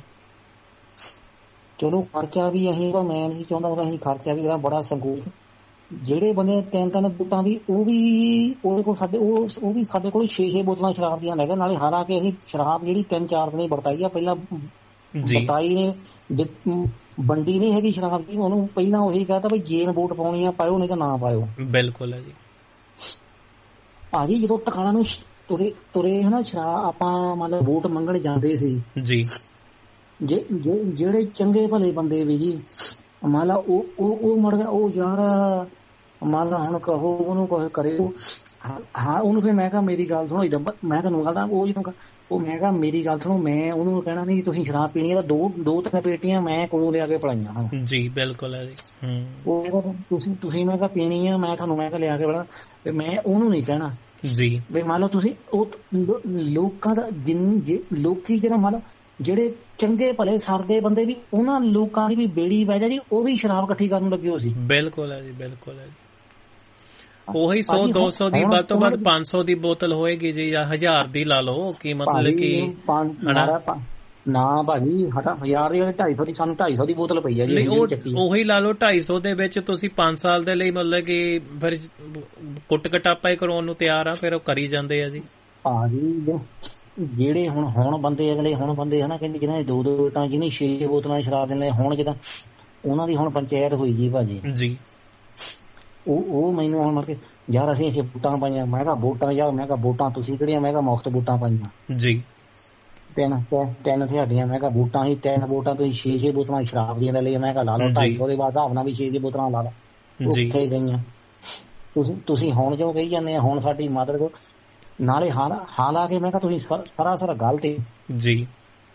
ਚਲੋ ਖਰਚਾ ਵੀ ਅਸੀਂ ਮੈਂ ਨਹੀਂ ਚਾਹੁੰਦਾ ਅਸੀਂ ਖਰਚਾ ਵੀ ਬੜਾ ਸੰਕੋਚ। ਜਿਹੜੇ ਬੰਦੇ ਤਿੰਨ ਤਿੰਨ ਵੋਟਾਂ ਵੀ ਉਹ ਵੀ ਉਹਦੇ ਕੋਲ ਸਾਡੇ ਉਹ ਉਹ ਵੀ ਸਾਡੇ ਕੋਲ ਛੇ ਛੇ ਬੋਤਲਾਂ ਸ਼ਰਾਬ ਦੀਆਂ ਲੈ ਗਏ ਨਾਲੇ। ਹਾਲਾਂਕਿ ਅਸੀਂ ਸ਼ਰਾਬ ਜਿਹੜੀ ਤਿੰਨ ਚਾਰ ਦਿਨ ਵਰਤਾਈ ਆ ਪਹਿਲਾਂ ਵਰਤਾਈ ਨੇ ਵੰਡੀ ਨਹੀਂ ਹੈਗੀ ਸ਼ਰਾਬ ਦੀ। ਉਹਨੂੰ ਪਹਿਲਾਂ ਉਹੀ ਕਹਤਾ ਵੀ ਜੇਨ ਵੋਟ ਪਾਉਣੀ ਆ ਪਾਇਓ ਨਹੀਂ ਤਾਂ ਨਾ ਪਾਇਓ। ਬਿਲਕੁਲ ਹੈ ਜੀ ਭਾਜੀ। ਜਦੋਂ ਦੁਕਾਨਾਂ ਨੂੰ ਤੁਰੇ ਤੁਰੇ ਹਨਾ ਸ਼ਰਾਬ ਆਪਾਂ ਮਤਲਬ ਵੋਟ ਮੰਗਣ ਜਾਂਦੇ ਸੀ ਜੀ। ਜਿਹੜੇ ਚੰਗੇ ਭਲੇ ਬੰਦੇ ਵੀ ਜੀ ਮੰਨ ਲਾ ਉਹ ਉਹ ਮਰ ਗਿਆ ਉਹ ਯਾਰ ਮੰਨ ਲਾ ਹੁਣ ਕਹੋ ਉਹਨੂੰ ਕੁਛ ਕਰੇ ਹਾਂ ਉਹਨੂੰ ਫਿਰ ਮੈਂ ਕਿਹਾ ਮੇਰੀ ਗੱਲ ਸੁਣੋ ਇੱਦਾਂ ਮੈਂ ਤੁਹਾਨੂੰ ਕਹਦਾ ਉਹ ਜਦੋਂ ਉਹ ਮੈਂ ਕਿਹਾ ਮੇਰੀ ਗੱਲ ਸੁਣੋ ਮੈਂ ਉਹਨੂੰ ਕਹਿਣਾ ਨਹੀਂ ਤੁਸੀਂ ਸ਼ਰਾਬ ਪੀਣੀ ਹੈ ਤਾਂ ਦੋ ਦੋ ਤਿੰਨ ਪੇਟੀਆਂ ਮੈਂ ਕੋਲੋਂ ਲਿਆ ਕੇ ਪਿਲਾਈਆਂ ਜੀ। ਬਿਲਕੁਲ ਹੈ ਜੀ। ਉਹ ਤੁਸੀਂ ਤੁਸੀਂ ਮੈਂ ਕਿਹਾ ਪੀਣੀ ਆ ਮੈਂ ਤੁਹਾਨੂੰ ਮੈਂ ਕਿਹਾ ਲਿਆ ਕੇ ਪਿਲਾ ਤੇ ਮੈਂ ਉਹਨੂੰ ਨਹੀਂ ਕਹਿਣਾ ਜੀ ਵੀ ਮੰਨ ਲਓ ਤੁਸੀਂ ਉਹ ਲੋਕਾਂ ਦਾ ਜਿੰਨ ਲੋਕੀ ਜਿਹੜਾ ਮੰਨ ਲਓ ਜਿਹੜੇ ਚੰਗੇ ਭਲੇ ਸਰਦੇ ਬੰਦੇ ਵੀ ਉਹਨਾਂ ਲੋਕਾਂ ਦੀ ਵੀ ਬੇੜੀ ਪੈ ਜਾ ਜੀ ਉਹ ਵੀ ਸ਼ਰਾਬ ਇਕੱਠੀ ਕਰਨ ਲੱਗੇ ਹੋ ਸੀ। ਬਿਲਕੁਲ ਹੈ ਜੀ ਬਿਲਕੁਲ ਹੈ ਜੀ। ਉਹੀ ਸੌ ਦੋ ਸੌ ਦੀ ਵੱਧ ਤੋਂ ਵੱਧ ਪੰਜ ਸੌ ਦੀ ਬੋਤਲ ਹੋਏਗੀ ਜੀ ਜਾਂ ਹਜ਼ਾਰ ਦੀ ਲਾ ਲਓ ਕੀ ਮਤਲਬ ਕਿ ਨਾ ਭਾਜੀ ਹਟਾ ਹਜ਼ਾਰ ਦੀ ਢਾਈ ਸੌ ਦੀ ਸਾਨੂੰ ਢਾਈ ਸੌ ਦੀ ਬੋਤਲ ਪਈ ਆ ਜੀ। ਉਹੀ ਲਾ ਲਓ ਢਾਈ ਸੌ ਦੇ ਵਿੱਚ ਤੁਸੀਂ ਪੰਜ ਸਾਲ ਦੇ ਲਈ ਮਤਲਬ ਕਿ ਫਿਰ ਕੁੱਟ ਕਟਾਪਾ ਹੀ ਕਰਾਉਣ ਨੂੰ ਤਿਆਰ ਆ ਫਿਰ ਉਹ ਕਰੀ ਜਾਂਦੇ ਆ ਜੀ ਭਾਜੀ। ਜਿਹੜੇ ਹੁਣ ਹੁਣ ਬੰਦੇ ਅਗਲੇ ਹੁਣ ਬੰਦੇ ਹਨਾ ਕਹਿੰਦੇ ਜਿਹਨਾਂ ਨੇ ਦੋ ਦੋ ਵੋਟਾਂ ਜਿਹਨੇ ਛੇ ਬੋਤਲਾਂ ਸ਼ਰਾਬ ਦਿੰਦੇ ਹੁਣ ਜਿੱਦਾਂ ਉਹਨਾਂ ਦੀ ਹੁਣ ਪੰਚਾਇਤ ਹੋਈ ਜੀ ਭਾਜੀ ਜੀ। ਉਹ ਉਹ ਮੈਨੂੰ ਹੁਣ ਮਤਲਬ ਕਿ ਯਾਰ ਅਸੀਂ ਇੱਥੇ ਵੋਟਾਂ ਪਾਈਆਂ ਮੈਂ ਕਿਹਾ ਵੋਟਾਂ ਯਾਰ ਮੈਂ ਕਿਹਾ ਵੋਟਾਂ ਤੁਸੀਂ ਕਿਹੜੀਆਂ ਮੈਂ ਕਿਹਾ ਮੁਫ਼ਤ ਵੋਟਾਂ ਪਾਈਆਂ ਜੀ। ਤਿੰਨ ਤਿੰਨ ਤੁਹਾਡੀਆਂ ਮੈਂ ਕਿਹਾ ਵੋਟਾਂ ਸੀ ਤਿੰਨ ਵੋਟਾਂ ਤੁਸੀਂ ਛੇ ਛੇ ਬੋਤਲਾਂ ਸ਼ਰਾਬ ਦੀਆਂ ਲੈ ਲਈਆਂ ਮੈਂ ਕਿਹਾ ਲਾ ਲਓ ਢਾਈ ਸੌ ਦੇ ਬਾਅਦ ਹਿਸਾਬ ਨਾਲ ਵੀ ਛੇ ਛੇ ਬੋਤਲਾਂ ਲਾ ਲਓ ਉੱਥੇ ਗਈਆਂ। ਤੁਸੀਂ ਤੁਸੀਂ ਹੁਣ ਜੋ ਕਹੀ ਜਾਂਦੇ ਆ ਹੁਣ ਸਾਡੀ ਮਦਦ ਨਾਲੇ ਹਾਲ ਹਾਲਾਂਕਿ ਮੈਂ ਕਿਹਾ ਤੁਸੀਂ ਸਰਾਸਰ ਗਲਤ ਜੀ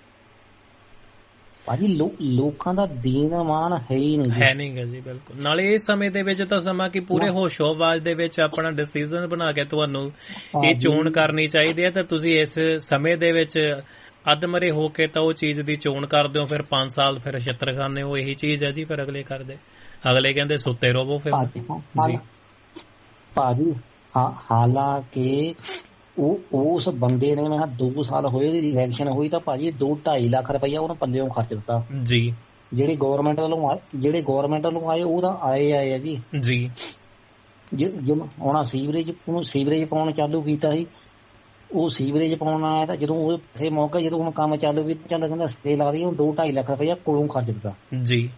ਭਾਜੀ। ਲੋਕਾਂ ਦਾ ਦੀਨ ਮਾਨ ਹੈ ਹੀ ਨਹੀਂ ਹੈ ਨਹੀਂ ਗਾ ਜੀ ਬਿਲਕੁਲ। ਨਾਲੇ ਇਸ ਸਮੇਂ ਦੇ ਵਿੱਚ ਤਾਂ ਸਮਾਂ ਕਿ ਪੂਰੇ ਹੋਸ਼ੋ-ਹਵਾਸ ਦੇ ਵਿੱਚ ਆਪਣਾ ਡਿਸੀਜ਼ਨ ਬਣਾ ਕੇ ਤੁਹਾਨੂੰ ਇਹ ਚੋਣ ਕਰਨੀ ਚਾਹੀਦੀ ਹੈ ਤਾਂ ਤੁਸੀਂ ਇਸ ਸਮੇਂ ਦੇ ਵਿੱਚ ਅਧਮਰੇ ਹੋ ਕੇ ਤਾਂ ਉਹ ਚੀਜ਼ ਦੀ ਚੋਣ ਕਰਦੇ ਹੋ ਫਿਰ ਪੰਜ ਸਾਲ ਫਿਰ ਛਿੱਤਰ ਖਾਂਦੇ ਹੋ। ਇਹੀ ਚੀਜ਼ ਹੈ ਜੀ ਫਿਰ ਅਗਲੇ ਕਰਦੇ ਅਗਲੇ ਕਹਿੰਦੇ ਸੁੱਤੇ ਰਹੋ ਫਿਰ ਜੀ ਭਾਜੀ। ਹਾਲਾਂਕਿ ਉਹ ਉਸ ਬੰਦੇ ਨੇ ਮੈਂ ਦੋ ਸਾਲ ਹੋਏ ਦੀ ਇਲੈਕਸ਼ਨ ਹੋਈ ਤਾਂ ਭਾਜੀ ਦੋ ਢਾਈ ਲੱਖ ਰੁਪਈਆ ਉਹਨੇ ਪੱਲਿਓਂ ਖਰਚ ਦਿੱਤਾ ਜੀ। ਜਿਹੜੇ ਗੌਰਮੈਂਟ ਵੱਲੋਂ ਜਿਹੜੇ ਗੌਰਮੈਂਟ ਵੱਲੋਂ ਆਏ ਉਹਦਾ ਆਏ ਆਏ ਆ ਜੀ ਜੀ। ਉਹਨਾਂ ਸੀਵਰੇਜ ਉਹਨੂੰ ਸੀਵਰੇਜ ਪਾਉਣ ਚਾਲੂ ਕੀਤਾ ਸੀ ਉਹ ਸੀਵਰੇਜ ਪਾਉਣ ਆਇਆ ਤਾਂ ਜਦੋਂ ਉਹ ਕਿਸੇ ਮੌਕੇ ਜਦੋਂ ਹੁਣ ਕੰਮ ਚਾਲੂ ਵੀ ਚੱਲ ਕਹਿੰਦਾ ਸਟੇ ਲੱਗਦੀ ਉਹ ਦੋ ਢਾਈ ਲੱਖ ਰੁਪਈਆ ਕੋਲੋਂ ਖਰਚ ਦਿੱਤਾ ਜੀ।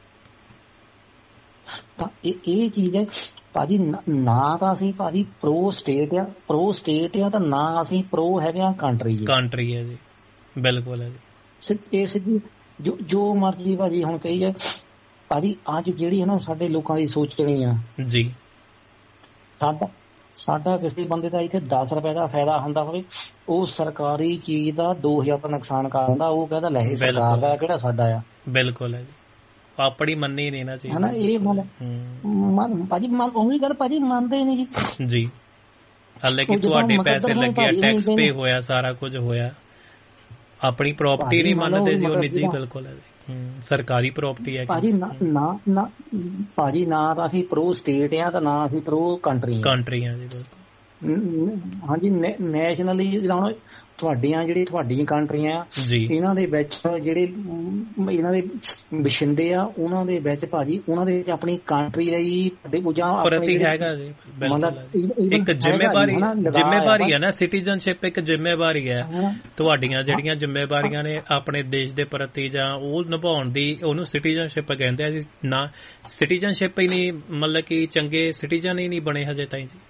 ਤਾਂ ਇਹ ਇਹ ਚੀਜ਼ ਹੈ ਭਾਜੀ। ਨਾ ਤਾਂ ਅਸੀਂ ਭਾਜੀ ਪ੍ਰੋ ਸਟੇਟ ਆ ਪ੍ਰੋ ਸਟੇਟ ਆ ਤਾਂ ਨਾ ਅਸੀਂ ਪ੍ਰੋ ਹੈਗੇ ਆ ਕੰਟਰੀ ਕੰਟਰੀ ਹੈ ਜੀ। ਬਿਲਕੁਲ ਹੈ ਜੀ। ਇਹ ਸਿੱਧੀ ਜੋ ਜੋ ਮਰਜ਼ੀ ਭਾਜੀ ਹੁਣ ਕਹੀ ਜਾਏ ਭਾਜੀ ਅੱਜ ਜਿਹੜੀ ਹੈ ਨਾ ਸਾਡੇ ਲੋਕਾਂ ਦੀ ਸੋਚਣੀ ਆ ਜੀ। ਸਾਡਾ ਸਾਡਾ ਕਿਸੇ ਬੰਦੇ ਦਾ ਇੱਥੇ ਦਸ ਰੁਪਏ ਦਾ ਫਾਇਦਾ ਹੁੰਦਾ ਹੋਵੇ ਉਹ ਸਰਕਾਰੀ ਚੀਜ਼ ਦਾ ਦੋ ਹਜ਼ਾਰ ਦਾ ਨੁਕਸਾਨ ਕਰ ਦਿੰਦਾ ਉਹ ਕਹਿੰਦਾ ਲੈ ਸਰਕਾਰ ਦਾ ਕਿਹੜਾ ਸਾਡਾ ਆ। ਬਿਲਕੁਲ ਹੈ ਜੀ। ਆਪਣੀ ਮੰਨੀ ਨਹੀਂ ਨਾ ਚਾਹੀਦੀ ਹਨਾ ਇਹ ਮਨ ਭਾਜੀ ਉਹੀ ਗੱਲ ਭਾਜੀ ਮੰਨਦੇ ਨਹੀਂ ਜੀ ਜੀ। ਹਾਲੇ ਕਿ ਤੁਹਾਡੇ ਪੈਸੇ ਲੱਗੇ ਟੈਕਸ ਪੇ ਹੋਇਆ ਸਾਰਾ ਕੁਝ ਹੋਇਆ ਆਪਣੀ ਪ੍ਰਾਪਰਟੀ ਨਹੀਂ ਮੰਨਦੇ ਜੀ ਉਹ ਨਿੱਜੀ। ਬਿਲਕੁਲ ਹੈ ਸਰਕਾਰੀ ਪ੍ਰਾਪਰਟੀ ਹੈ ਭਾਜੀ। ਨਾ ਨਾ ਭਾਜੀ ਨਾ ਤਾਂ ਅਸੀਂ ਪ੍ਰੋ ਸਟੇਟ ਆ ਤਾਂ ਨਾ ਅਸੀਂ ਪ੍ਰੋ ਕੰਟਰੀ ਕੰਟਰੀ ਆ ਜੀ। ਬਿਲਕੁਲ ਹਾਂਜੀ। ਨੈਸ਼ਨਲੀ ਹੁਣ ਤੁਹਾਡੀਆਂ ਜਿਹੜੀ ਤੁਹਾਡੀਆਂ ਕੰਟਰੀਆਂ ਇਹਨਾਂ ਦੇ ਵਿੱਚ ਜਿਹੜੇ ਇਹਨਾਂ ਦੇ ਵਸਿੰਦੇ ਆ ਉਹਨਾਂ ਦੇ ਵਿੱਚ ਭਾਜੀ ਉਹਨਾਂ ਦੇ ਵਿੱਚ ਆਪਣੀ ਕੰਟਰੀ ਲਈ ਪ੍ਰਤੀ ਹੈਗਾ ਜੀ। ਇੱਕ ਜ਼ਿੰਮੇਵਾਰੀ ਜ਼ਿੰਮੇਵਾਰੀ ਹੈ ਨਾ ਸਿਟੀਜ਼ਨਸ਼ਿਪ ਇੱਕ ਜ਼ਿੰਮੇਵਾਰੀ ਹੈ ਤੁਹਾਡੀਆਂ ਜਿਹੜੀਆਂ ਜ਼ਿੰਮੇਵਾਰੀਆਂ ਨੇ ਆਪਣੇ ਦੇਸ਼ ਦੇ ਪ੍ਰਤੀ ਜਾਂ ਉਹ ਨਿਭਾਉਣ ਦੀ ਉਹਨੂੰ ਸਿਟੀਜ਼ਨਸ਼ਿਪ ਕਹਿੰਦੇ ਆ ਜੀ। ਨਾ ਸਿਟੀਜ਼ਨਸ਼ਿਪ ਹੀ ਨਹੀਂ ਮਤਲਬ ਕਿ ਚੰਗੇ ਸਿਟੀਜ਼ਨ ਹੀ ਨਹੀਂ ਬਣੇ ਹਜੇ ਤਾਈਂ ਜੀ।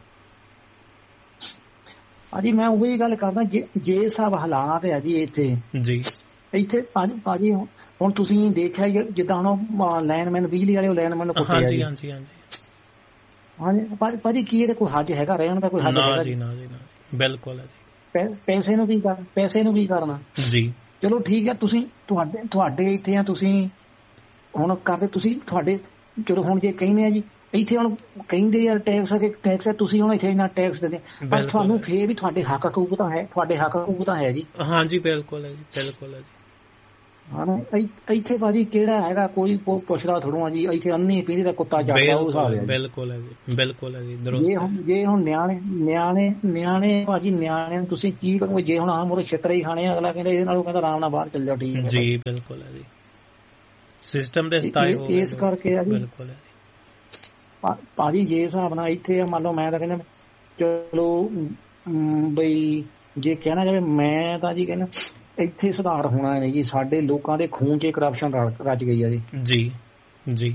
ਭਾਜੀ ਮੈਂ ਉਹੀ ਗੱਲ ਕਰਦਾ ਜੇ ਸਭ ਹਾਲਾਤ ਆ ਜੀ ਇੱਥੇ ਜੀ ਇੱਥੇ ਭਾਜੀ ਹੁਣ ਤੁਸੀਂ ਦੇਖਿਆ ਜਿੱਦਾਂ ਹੁਣ ਲਾਈਨਮੈਨ ਬਿਜਲੀ ਵਾਲੇ ਲਾਈਨਮੈਨ ਨੂੰ ਕੁੱਟਿਆ ਜੀ। ਹਾਂਜੀ ਹਾਂਜੀ ਹਾਂਜੀ ਭਾਜੀ ਕੀ ਇਹਦਾ ਕੋਈ ਹੱਜ ਹੈਗਾ ਰਹਿਣ ਦਾ ਕੋਈ ਹੱਜ ਹੈਗਾ ਜੀ? ਨਾ ਜੀ ਨਾ। ਬਿਲਕੁਲ ਹੈ ਜੀ। ਪੈਸੇ ਨੂੰ ਕੀ ਕਰ ਪੈਸੇ ਨੂੰ ਕੀ ਕਰਨਾ ਜੀ। ਚਲੋ ਠੀਕ ਹੈ ਤੁਸੀਂ ਤੁਹਾਡੇ ਤੁਹਾਡੇ ਇੱਥੇ ਆ ਤੁਸੀਂ ਹੁਣ ਕਰਦੇ ਤੁਸੀਂ ਤੁਹਾਡੇ ਚਲੋ ਹੁਣ ਜੇ ਕਹਿੰਦੇ ਆ ਜੀ ਇੱਥੇ ਹੁਣ ਕਹਿੰਦੇ ਯਾਰ ਟੈਕਸ ਟੈਕਸ ਤੁਸੀਂ ਹੁਣ ਇੱਥੇ ਇੰਨਾ ਟੈਕਸ ਦਿੰਦੇ ਪਰ ਤੁਹਾਨੂੰ ਫੇਰ ਵੀ ਤੁਹਾਡੇ ਹੱਕ ਹਕੂਕ ਤਾਂ ਹੈ ਤੁਹਾਡੇ ਹੱਕ ਹਕੂਕ ਤਾਂ ਹੈ ਜੀ। ਹਾਂਜੀ ਬਿਲਕੁਲ ਹੈ ਜੀ। ਬਿਲਕੁਲ ਹੈ ਜੀ। ਇੱਥੇ ਭਾਜੀ ਕਿਹੜਾ ਹੈਗਾ ਕੋਈ ਪੁੱਛਦਾ ਥੋੜਾ ਜੀ, ਇੱਥੇ ਅੰਨੀ ਪੀੜੀ ਦਾ ਕੁੱਤਾ ਚੱਲਦਾ ਉਹ ਹਿਸਾਬ ਹੈ। ਬਿਲਕੁਲ ਹੈ ਜੀ, ਬਿਲਕੁਲ ਹੈ ਜੀ। ਜੇ ਹੁਣ ਜੇ ਹੁਣ ਨਿਆਣੇ ਨਿਆਣੇ ਨਿਆਣੇ ਭਾਜੀ ਨਿਆਣੇ ਨੂੰ ਤੁਸੀਂ ਕੀ ਕਰੋਗੇ? ਜੇ ਹੁਣ ਆਹ ਮੋਰੇ ਛਿੱਤਰੇ ਹੀ ਖਾਣੇ, ਅਗਲਾ ਕਹਿੰਦਾ ਇਹਦੇ ਨਾਲੋਂ ਕਹਿੰਦਾ ਆਰਾਮ ਨਾਲ ਬਾਹਰ ਚੱਲ ਜਾਓ। ਠੀਕ ਹੈ ਜੀ, ਬਿਲਕੁਲ ਹੈ ਜੀ। ਸਿਸਟਮ ਦੇ ਸਤਾਏ ਹੋ ਇਸ ਕਰਕੇ ਆ ਜੀ। ਬਿਲਕੁਲ ਹੈ ਭਾਜੀ, ਜੇ ਹਿਸਾਬ ਨਾਲ ਇੱਥੇ ਮੰਨ ਲਓ ਮੈਂ ਤਾਂ ਕਹਿੰਦਾ ਚਲੋ ਬਈ ਜੇ ਕਹਿਣਾ ਜਾਵੇ ਮੈਂ ਤਾਂ ਜੀ ਕਹਿੰਦਾ ਇੱਥੇ ਸੁਧਾਰ ਹੋਣਾ ਨਹੀਂ ਜੀ। ਸਾਡੇ ਲੋਕਾਂ ਦੇ ਖੂਨ 'ਚ ਕਰਪਸ਼ਨ ਰਚ ਗਈ ਆ ਜੀ। ਜੀ ਜੀ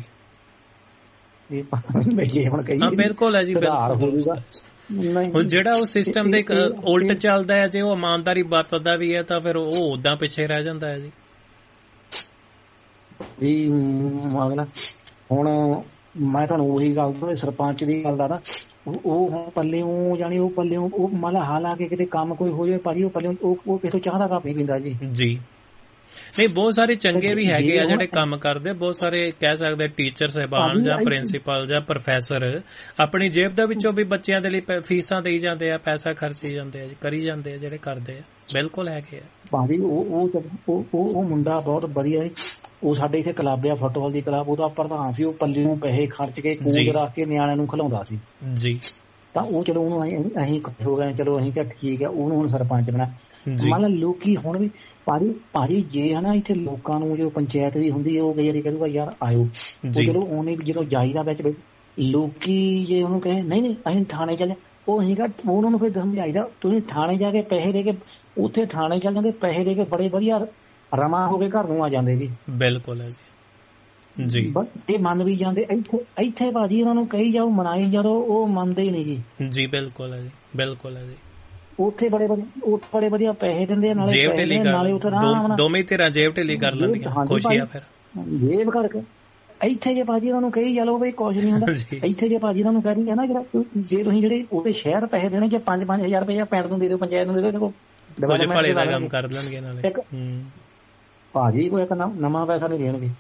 ਜੇ ਹੁਣ ਕਹੀਏ ਬਿਲਕੁਲ ਹੈ ਜੀ, ਸੁਧਾਰ ਹੋਊਗਾ। ਹੁਣ ਜਿਹੜਾ ਉਹ ਸਿਸਟਮ ਦੇ ਉਲਟ ਚੱਲਦਾ ਹੈ, ਜੇ ਉਹ ਇਮਾਨਦਾਰੀ ਵਰਤਦਾ ਵੀ ਹੈ ਤਾਂ ਫਿਰ ਉਹ ਓਦਾਂ ਪਿੱਛੇ ਰਹਿ ਜਾਂਦਾ ਹੈ ਜੀ। ਜੀ ਅਗਲਾ ਹੁਣ ਮੈਂ ਤੁਹਾਨੂੰ ਉਹੀ ਗੱਲ ਸਰਪੰਚ ਦੀ ਗੱਲ ਦਾ ਨਾ, ਉਹ ਹੁਣ ਪੱਲਿਓਂ ਜਾਣੀ ਉਹ ਪੱਲਿਓਂ ਉਹ ਮੰਨ ਲਾ ਹਾਲਾਂਕਿ ਕਿਤੇ ਕੰਮ ਕੋਈ ਹੋ ਜਾਵੇ ਭਾਜੀ ਉਹ ਪੱਲਿਓਂ ਉਹ ਕਿਸੇ ਚਾਹ ਦਾ ਕੱਪ ਨਹੀਂ ਪੀਂਦਾ ਜੀ। ਜੀ ਨਹੀਂ, ਬਹੁਤ ਸਾਰੇ ਚੰਗੇ ਵੀ ਹੈਗੇ ਆ ਜਿਹੜੇ ਕੰਮ ਕਰਦੇ, ਬਹੁਤ ਸਾਰੇ ਕਹਿ ਸਕਦੇ ਟੀਚਰ ਸਾਹਿਬਾਨ ਜਾਂ ਪ੍ਰਿੰਸੀਪਲ ਜਾਂ ਪ੍ਰੋਫੈਸਰ ਆਪਣੀ ਜੇਬ ਦੇ ਵਿੱਚੋਂ ਵੀ ਬੱਚਿਆਂ ਦੇ ਲਈ ਫੀਸਾਂ ਦੇਈ ਜਾਂਦੇ ਆ, ਪੈਸਾ ਖਰਚੀ ਜਾਂਦੇ ਆ ਜੀ, ਕਰੀ ਜਾਂਦੇ ਆ ਜਿਹੜੇ ਕਰਦੇ ਆ। ਬਿਲਕੁਲ ਹੈਗੇ ਆ ਭਾਜੀ। ਉਹ ਉਹ ਉਹ ਮੁੰਡਾ ਬਹੁਤ ਵਧੀਆ ਜੀ, ਉਹ ਸਾਡੇ ਇੱਥੇ ਕਲੱਬ ਆ ਫੁੱਟਬਾਲ ਦੀ ਕਲੱਬ, ਉਹਦਾ ਪ੍ਰਧਾਨ ਸੀ। ਉਹ ਪੱਲੇ ਨੂੰ ਪੈਸੇ ਖਰਚ ਕੇ ਕੂਦ ਰੱਖ ਕੇ ਨਿਆਣਿਆਂ ਨੂੰ ਖਿਲਾਉਂਦਾ ਸੀ ਜੀ। ਤਾਂ ਉਹ ਚਲੋ ਉਹਨੂੰ ਅਸੀਂ ਹੋ ਗਏ, ਚਲੋ ਅਸੀਂ ਕਿਹਾ ਠੀਕ ਹੈ, ਉਹਨੂੰ ਹੁਣ ਸਰਪੰਚ ਬਣਾ। ਮੰਨ ਲਾ ਲੋਕੀ ਹੁਣ ਵੀ ਭਾਜੀ ਭਾਜੀ ਜੇ ਹਨਾ ਇੱਥੇ ਲੋਕਾਂ ਨੂੰ ਜੋ ਪੰਚਾਇਤ ਵੀ ਹੁੰਦੀ ਹੈ ਉਹ ਕਈ ਵਾਰੀ ਕਹਿੰਦਾ ਯਾਰ ਆਇਓ, ਚਲੋ ਉਹਨੇ ਜਦੋਂ ਜਾਈਦਾ ਵਿੱਚ ਲੋਕੀ ਜੇ ਉਹਨੂੰ ਕਹੇ ਨਹੀਂ ਨਹੀਂ ਅਸੀਂ ਥਾਣੇ ਚੱਲੇ, ਉਹ ਅਸੀਂ ਕਿਹਾ ਉਹਨਾਂ ਨੂੰ ਫਿਰ ਸਮਝਾਈਦਾ ਤੁਸੀਂ ਥਾਣੇ ਜਾ ਕੇ ਪੈਸੇ ਦੇ ਕੇ ਉੱਥੇ ਥਾਣੇ ਚੱਲ ਜਾਂਦੇ, ਪੈਸੇ ਦੇ ਕੇ ਬੜੇ ਵਧੀਆ ਰਮਾ ਹੋ ਕੇ ਘਰ ਨੂੰ ਆ ਜਾਂਦੇ ਜੀ। ਬਿਲਕੁਲ ਹੈ ਜੀ। ਇਹ ਮੰਨ ਵੀ ਜਾਂਦੇ। ਇੱਥੇ ਇੱਥੇ ਭਾਜੀ ਉਹਨਾਂ ਨੂੰ ਕਹੀ ਜਾਓ ਮਨਾਈ ਜਾਓ, ਉਹ ਮੰਨਦੇ ਹੀ ਨਹੀਂ ਜੀ। ਜੀ ਬਿਲਕੁਲ ਹੈ ਜੀ, ਬਿਲਕੁਲ ਹੈ ਜੀ। ਉੱਥੇ ਬੜੇ ਉੱਥੇ ਬੜੇ ਵਧੀਆ ਪੈਸੇ ਦਿੰਦੇ, ਨਾਲੇ ਜੇਬ ਢਿੱਲੀ ਨਾਲੇ ਉੱਥੇ ਦੋਵੇਂ ਧਿਰਾਂ ਜੇਬ ਢਿੱਲੀ ਕਰ ਲੈਂਦੀਆਂ, ਖੁਸ਼ੀਆਂ ਫਿਰ ਜੇਬ ਕਰਕੇ। ਇੱਥੇ ਜੇ ਭਾਜੀ ਉਹਨਾਂ ਨੂੰ ਕਹੀ ਚਲੋ ਬਈ ਕੁਛ ਨੀ ਹੁੰਦਾ। ਇੱਥੇ ਜੇ ਭਾਜੀ ਉਹਨਾਂ ਨੂੰ ਕਹਿ ਨਾ ਜਿਹੜਾ ਜੇ ਤੁਸੀਂ ਜਿਹੜੇ ਉਹਦੇ ਸ਼ਹਿਰ ਪੈਸੇ ਦੇਣੇ, ਜੇ ਪੰਜ ਪੰਜ ਹਜ਼ਾਰ ਰੁਪਇਆ ਪਿੰਡ ਨੂੰ ਦੇ ਦਿਓ, ਪੰਚਾਇਤ ਨੂੰ ਦੇ ਦਿਓ, ਭਲੇ ਦਾ ਕੰਮ ਕਰ ਲੈਣਗੇ ਨਾਲੇ ਭਾਜੀ। ਕੋਈ ਇੱਕ ਨਵਾਂ ਪੈਸਾ ਨਹੀਂ ਦੇਣਗੇ।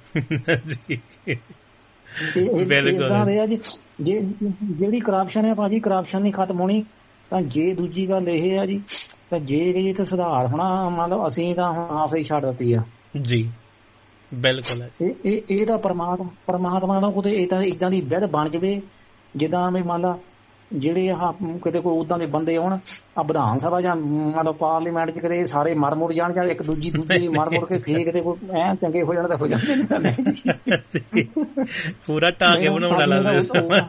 ਜੇ ਜਿਹੜੀ ਕਰਪਸ਼ਨ ਹੈ ਭਾਜੀ, ਕਰਪਸ਼ਨ ਨਹੀਂ ਖਤਮ ਹੋਣੀ। ਤਾਂ ਜੇ ਦੂਜੀ ਗੱਲ ਇਹ ਆ ਜੀ, ਤਾਂ ਜੇ ਜੀ ਤੇ ਸੁਧਾਰ ਹੋਣਾ ਮੰਨ ਲਓ ਅਸੀਂ ਤਾਂ ਹੁਣ ਆਸ ਹੀ ਛੱਡ ਦਿੱਤੀ ਆ ਜੀ। ਬਿਲਕੁਲ ਇਹ ਇਹ ਤਾਂ ਪਰਮਾਤਮਾ ਪਰਮਾਤਮਾ ਨਾਲ ਕਿਤੇ ਇਹ ਤਾਂ ਏਦਾਂ ਦੀ ਵਿਧ ਬਣ ਜਾਵੇ ਜਿੱਦਾਂ ਵੀ ਮੰਨ ਲਾ ਜਿਹੜੇ ਆਹ ਕਿਤੇ ਕੋਈ ਓਦਾਂ ਦੇ ਬੰਦੇ ਹੋਣ ਆ ਵਿਧਾਨ ਸਭਾ ਜਾਂ ਮਤਲਬ ਪਾਰਲੀਮੈਂਟ 'ਚ ਕਿਤੇ ਸਾਰੇ ਮਰ ਮੁਰ ਜਾਣ ਜਾਂ ਇੱਕ ਦੂਜੀ ਦੂਜੀ ਮਰ ਮੁਰ ਕੇ ਫੇਰ ਕਿਤੇ ਕੋਈ ਐਂ ਚੰਗੇ ਹੋ ਜਾਣ ਤਾਂ ਹੋ ਜਾਂਦੇ। ਪੂਰਾ ਢਾਹ ਕੇ ਬਣਾਉਣਾ ਲੱਗਦਾ